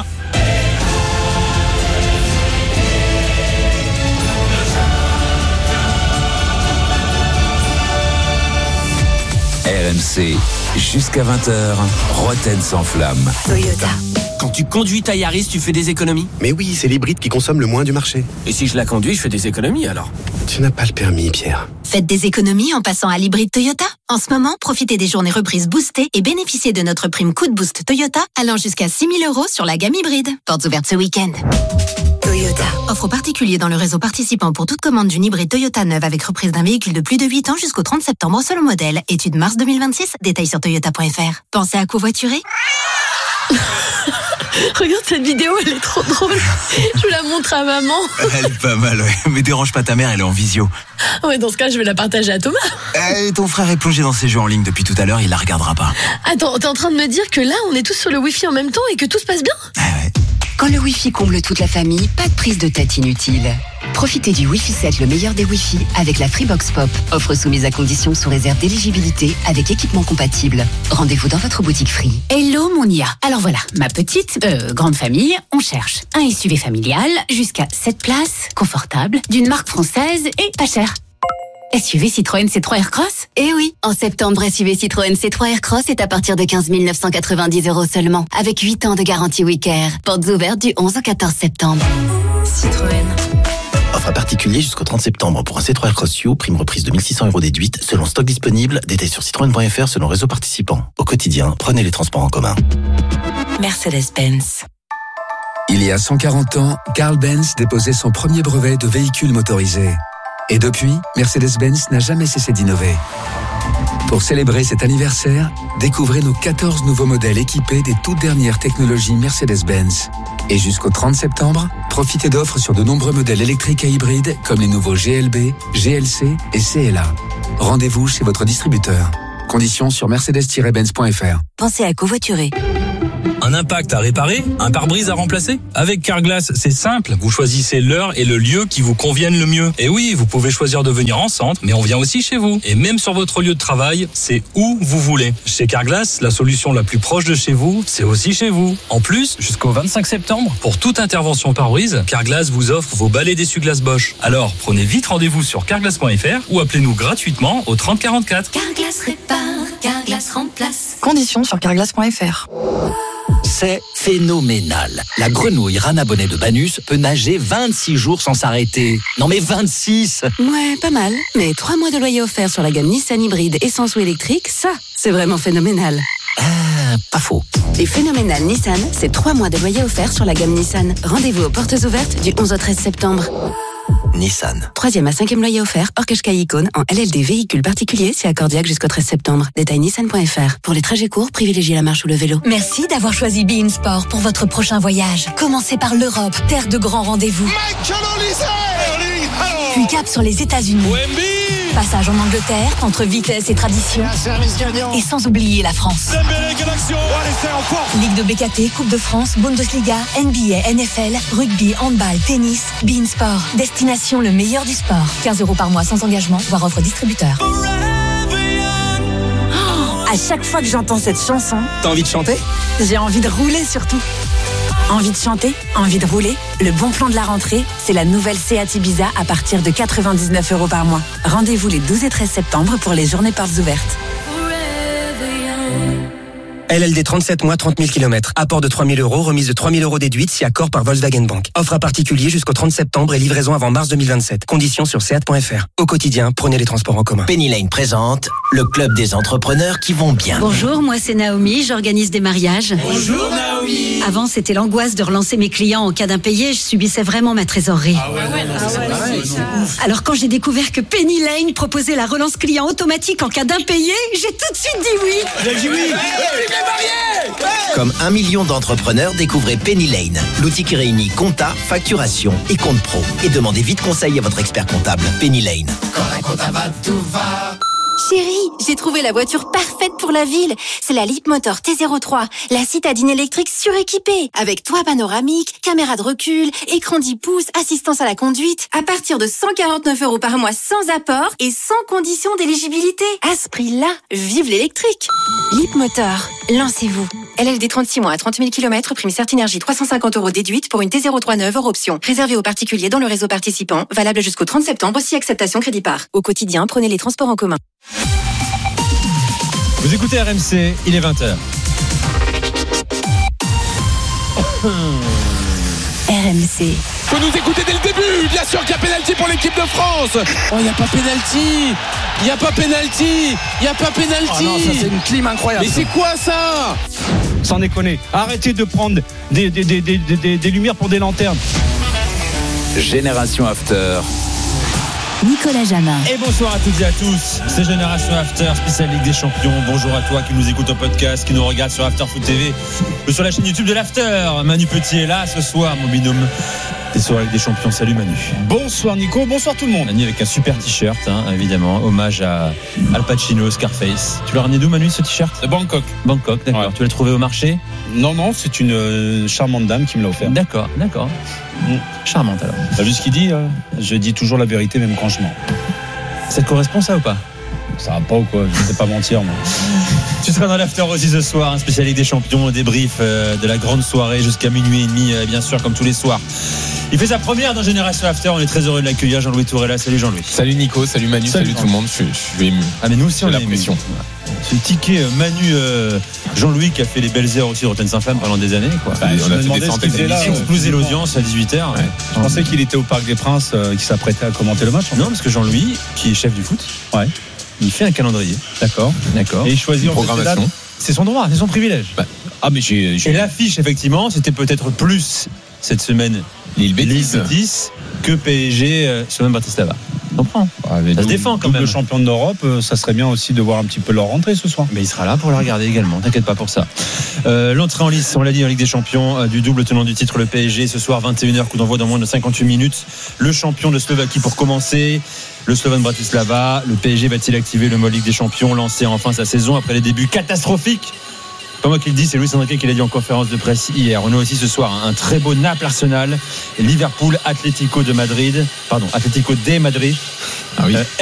Speaker 9: R M C, jusqu'à vingt heures, Rotten sans flamme.
Speaker 10: Toyota.
Speaker 11: Quand tu conduis ta Yaris, tu fais des économies?
Speaker 12: Mais oui, c'est l'hybride qui consomme le moins du marché.
Speaker 11: Et si je la conduis, je fais des économies alors?
Speaker 12: Tu n'as pas le permis, Pierre.
Speaker 10: Faites des économies en passant à l'hybride Toyota. En ce moment, profitez des journées reprises boostées et bénéficiez de notre prime coup de boost Toyota allant jusqu'à six mille euros sur la gamme hybride. Portes ouvertes ce week-end. Toyota. Offre aux particuliers dans le réseau participant pour toute commande d'une hybride Toyota neuve avec reprise d'un véhicule de plus de huit ans jusqu'au trente septembre selon modèle. Étude mars deux mille vingt-six. Détails sur toyota point f r. Pensez à covoiturer?
Speaker 13: Regarde cette vidéo, elle est trop drôle. Je la montre à maman.
Speaker 6: Elle est pas mal, ouais. Mais dérange pas ta mère, elle est en visio.
Speaker 13: Ouais, dans ce cas, je vais la partager à Thomas.
Speaker 6: Et ton frère est plongé dans ses jeux en ligne depuis tout à l'heure, il la regardera pas.
Speaker 13: Attends, t'es en train de me dire que là, on est tous sur le Wi-Fi en même temps et que tout se passe bien?
Speaker 6: Ah ouais.
Speaker 10: Quand le Wi-Fi comble toute la famille, pas de prise de tête inutile. Profitez du Wi-Fi sept, le meilleur des Wi-Fi, avec la Freebox Pop. Offre soumise à condition sous réserve d'éligibilité avec équipement compatible. Rendez-vous dans votre boutique Free.
Speaker 15: Hello mon I A. Alors voilà, ma petite, euh, grande famille, on cherche un S U V familial jusqu'à sept places, confortable, d'une marque française et pas cher. S U V Citroën C trois Aircross?
Speaker 10: Eh oui, en septembre, S U V Citroën C trois Aircross est à partir de quinze mille neuf cent quatre-vingt-dix euros seulement, avec huit ans de garantie Wicker. Portes ouvertes du onze au quatorze septembre.
Speaker 15: Citroën.
Speaker 19: Offre à particulier jusqu'au trente septembre pour un C trois Aircross U, prime reprise de mille six cents euros déduite, selon stock disponible, détail sur citroën point f r selon réseau participant. Au quotidien, prenez les transports en commun.
Speaker 10: Mercedes-Benz.
Speaker 20: Il y a cent quarante ans, Carl Benz déposait son premier brevet de véhicule motorisé. Et depuis, Mercedes-Benz n'a jamais cessé d'innover. Pour célébrer cet anniversaire, découvrez nos quatorze nouveaux modèles équipés des toutes dernières technologies Mercedes-Benz. Et jusqu'au trente septembre, profitez d'offres sur de nombreux modèles électriques et hybrides comme les nouveaux G L B, G L C et C L A. Rendez-vous chez votre distributeur. Conditions sur mercedes tiret benz point f r.
Speaker 10: Pensez à covoiturer.
Speaker 11: Un impact à réparer? Un pare-brise à remplacer? Avec Carglass, c'est simple. Vous choisissez l'heure et le lieu qui vous conviennent le mieux. Et oui, vous pouvez choisir de venir en centre, mais on vient aussi chez vous. Et même sur votre lieu de travail, c'est où vous voulez. Chez Carglass, la solution la plus proche de chez vous, c'est aussi chez vous. En plus, jusqu'au vingt-cinq septembre, pour toute intervention pare-brise, Carglass vous offre vos balais d'essuie-glace Bosch. Alors, prenez vite rendez-vous sur carglass point f r ou appelez-nous gratuitement au trente quarante-quatre.
Speaker 10: Carglass répare, Carglass remplace.
Speaker 13: Conditions sur carglass point f r.
Speaker 21: C'est phénoménal. La grenouille Rana Bonnet de Banus peut nager vingt-six jours sans s'arrêter. Non mais vingt-six!
Speaker 10: Ouais, pas mal. Mais trois mois de loyer offert sur la gamme Nissan hybride essence ou électrique, ça, c'est vraiment phénoménal.
Speaker 21: Ah, pas faux.
Speaker 10: Et phénoménal Nissan, c'est trois mois de loyer offert sur la gamme Nissan. Rendez-vous aux portes ouvertes du onze au treize septembre.
Speaker 21: Nissan.
Speaker 10: Troisième à cinquième loyer offert, hors Qashqai Icône, en L L D véhicule particulier, c'est accordiaque jusqu'au treize septembre. Détail nissan point f r. Pour les trajets courts, privilégiez la marche ou le vélo.
Speaker 15: Merci d'avoir choisi Be In Sport pour votre prochain voyage. Commencez par l'Europe, terre de grands rendez-vous. Puis cap sur les États-Unis. Passage en Angleterre, entre vitesse et tradition. Et sans oublier la France. Ligue de B K T, Coupe de France, Bundesliga, N B A, N F L, rugby, handball, tennis, Be In Sport. Destination le meilleur du sport. quinze euros par mois sans engagement, voire offre distributeur. Oh, à chaque fois que j'entends cette chanson,
Speaker 6: t'as envie de chanter?
Speaker 15: J'ai envie de rouler surtout. Envie de chanter, envie de rouler? Le bon plan de la rentrée, c'est la nouvelle Seat Ibiza à partir de quatre-vingt-dix-neuf euros par mois. Rendez-vous les douze et treize septembre pour les journées portes ouvertes.
Speaker 6: L L D trente-sept mois, trente mille kilomètres. Apport de trois mille euros, remise de trois mille euros déduite si accord par Volkswagen Bank. Offre à particulier jusqu'au trente septembre et livraison avant mars deux mille vingt-sept. Conditions sur seat point f r. Au quotidien, prenez les transports en commun.
Speaker 21: Penny Lane présente le club des entrepreneurs qui vont bien.
Speaker 15: Bonjour, moi c'est Naomi, j'organise des mariages.
Speaker 6: Bonjour Naomi.
Speaker 15: Avant, c'était l'angoisse de relancer mes clients en cas d'impayé, je subissais vraiment ma trésorerie.
Speaker 6: Ah ouais, ouais, non, c'est pareil.
Speaker 15: Alors quand j'ai découvert que Penny Lane proposait la relance client automatique en cas d'impayé, j'ai tout de suite dit oui.
Speaker 6: J'ai dit oui.
Speaker 21: Comme un million d'entrepreneurs, découvrez Penny Lane, l'outil qui réunit compta, facturation et compte pro. Et demandez vite conseil à votre expert comptable. Penny Lane.
Speaker 10: Quand la compta va, tout va. Chérie, j'ai trouvé la voiture parfaite pour la ville. C'est la Leapmotor T zéro trois, la citadine électrique suréquipée. Avec toit panoramique, caméra de recul, écran dix pouces, assistance à la conduite. À partir de cent quarante-neuf euros par mois sans apport et sans condition d'éligibilité. À ce prix-là, vive l'électrique. Leapmotor, lancez-vous. L L D trente-six mois à trente mille kilomètres, prime Certinergie trois cent cinquante euros déduite pour une T zéro trois neuve hors option. Réservé aux particuliers dans le réseau participant, valable jusqu'au trente septembre si acceptation crédit par. Au quotidien, prenez les transports en commun.
Speaker 22: Vous écoutez R M C, il est vingt heures.
Speaker 10: R M C.
Speaker 28: Faut nous écouter dès le début. Bien sûr qu'il y a pénalty pour l'équipe de France. Oh, il n'y a pas pénalty. Il n'y a pas pénalty. Il n'y a pas pénalty.
Speaker 6: Oh non, ça c'est une clim incroyable.
Speaker 28: Mais c'est quoi ça?
Speaker 22: Sans déconner. Arrêtez de prendre des, des, des, des, des, des lumières pour des lanternes.
Speaker 9: Génération After.
Speaker 10: Nicolas Jamin.
Speaker 4: Et bonsoir à toutes et à tous, c'est Génération After, spéciale Ligue des Champions. Bonjour à toi qui nous écoute au podcast, qui nous regarde sur After Foot T V ou sur la chaîne YouTube de l'After. Manu Petit est là ce soir, mon binôme. T'es sur la Ligue des Champions, salut Manu.
Speaker 22: Bonsoir Nico, bonsoir tout le monde.
Speaker 4: Manu avec un super t-shirt, hein, évidemment, hommage à Al Pacino, Scarface. Tu l'as ramené d'où Manu ce t-shirt ?
Speaker 22: De Bangkok.
Speaker 4: Bangkok, d'accord. Ouais. Tu l'as trouvé au marché ?
Speaker 22: Non, non, c'est une euh, charmante dame qui me l'a offert.
Speaker 4: D'accord, d'accord. Mmh. Charmante alors.
Speaker 22: T'as vu ce qu'il dit ? euh Je dis toujours la vérité même quand je mens.
Speaker 4: Ça te correspond ça ou pas ?
Speaker 22: Ça va pas ou quoi ? Je ne sais pas mentir moi.
Speaker 4: Tu seras dans l'after aussi ce soir, un spécial Ligue des Champions, débrief euh, de la grande soirée jusqu'à minuit et demi, euh, bien sûr, comme tous les soirs. Il fait sa première dans Génération After, on est très heureux de l'accueillir, Jean-Louis Tourella. Salut Jean-Louis.
Speaker 7: Salut Nico, salut Manu, salut, salut tout le monde, je suis, je suis ému.
Speaker 4: Ah mais nous aussi
Speaker 7: j'ai
Speaker 4: on
Speaker 7: la
Speaker 4: est
Speaker 7: pression.
Speaker 4: C'est ticket euh, Manu euh, Jean-Louis qui a fait les belles heures aussi de Rotten sans flamme pendant des années quoi.
Speaker 7: Bah, on a fait des centaines d'émissions.
Speaker 22: Il a
Speaker 4: explosé l'audience à dix-huit heures.
Speaker 22: Ouais. Je pensais qu'il était au Parc des Princes, euh, qui s'apprêtait à commenter le match.
Speaker 4: Non parce que Jean-Louis, qui est chef du foot,
Speaker 22: ouais.
Speaker 4: il fait un calendrier.
Speaker 22: D'accord.
Speaker 4: D'accord.
Speaker 22: Et il choisit en
Speaker 7: programmation.
Speaker 4: C'est son droit, c'est son privilège.
Speaker 22: Bah, ah mais j'ai, j'ai...
Speaker 4: Et l'affiche effectivement, c'était peut-être plus cette semaine
Speaker 7: Lille
Speaker 4: Bétis que P S G euh, sur même Bratislava. On comprend.
Speaker 22: Ah, ça
Speaker 4: double,
Speaker 22: se défend quand même. Le champion d'Europe, euh, ça serait bien aussi de voir un petit peu leur rentrée ce soir.
Speaker 4: Mais il sera là pour la regarder également. T'inquiète pas pour ça. Euh, l'entrée en lice, on l'a dit en Ligue des Champions, euh, du double tenant du titre, le P S G. Ce soir, vingt et une heures, coup d'envoi dans moins de cinquante-huit minutes. Le champion de Slovaquie pour commencer. Le Slovan Bratislava. Le P S G va-t-il activer le mode Ligue des Champions, lancer enfin sa saison après les débuts catastrophiques? Pas moi qui le dis, c'est Luis Enrique qui l'a dit en conférence de presse hier. On a aussi ce soir un très beau Naples-Arsenal, Liverpool, Atlético de Madrid, pardon, Atlético de Madrid.
Speaker 7: Ah oui.
Speaker 4: Euh,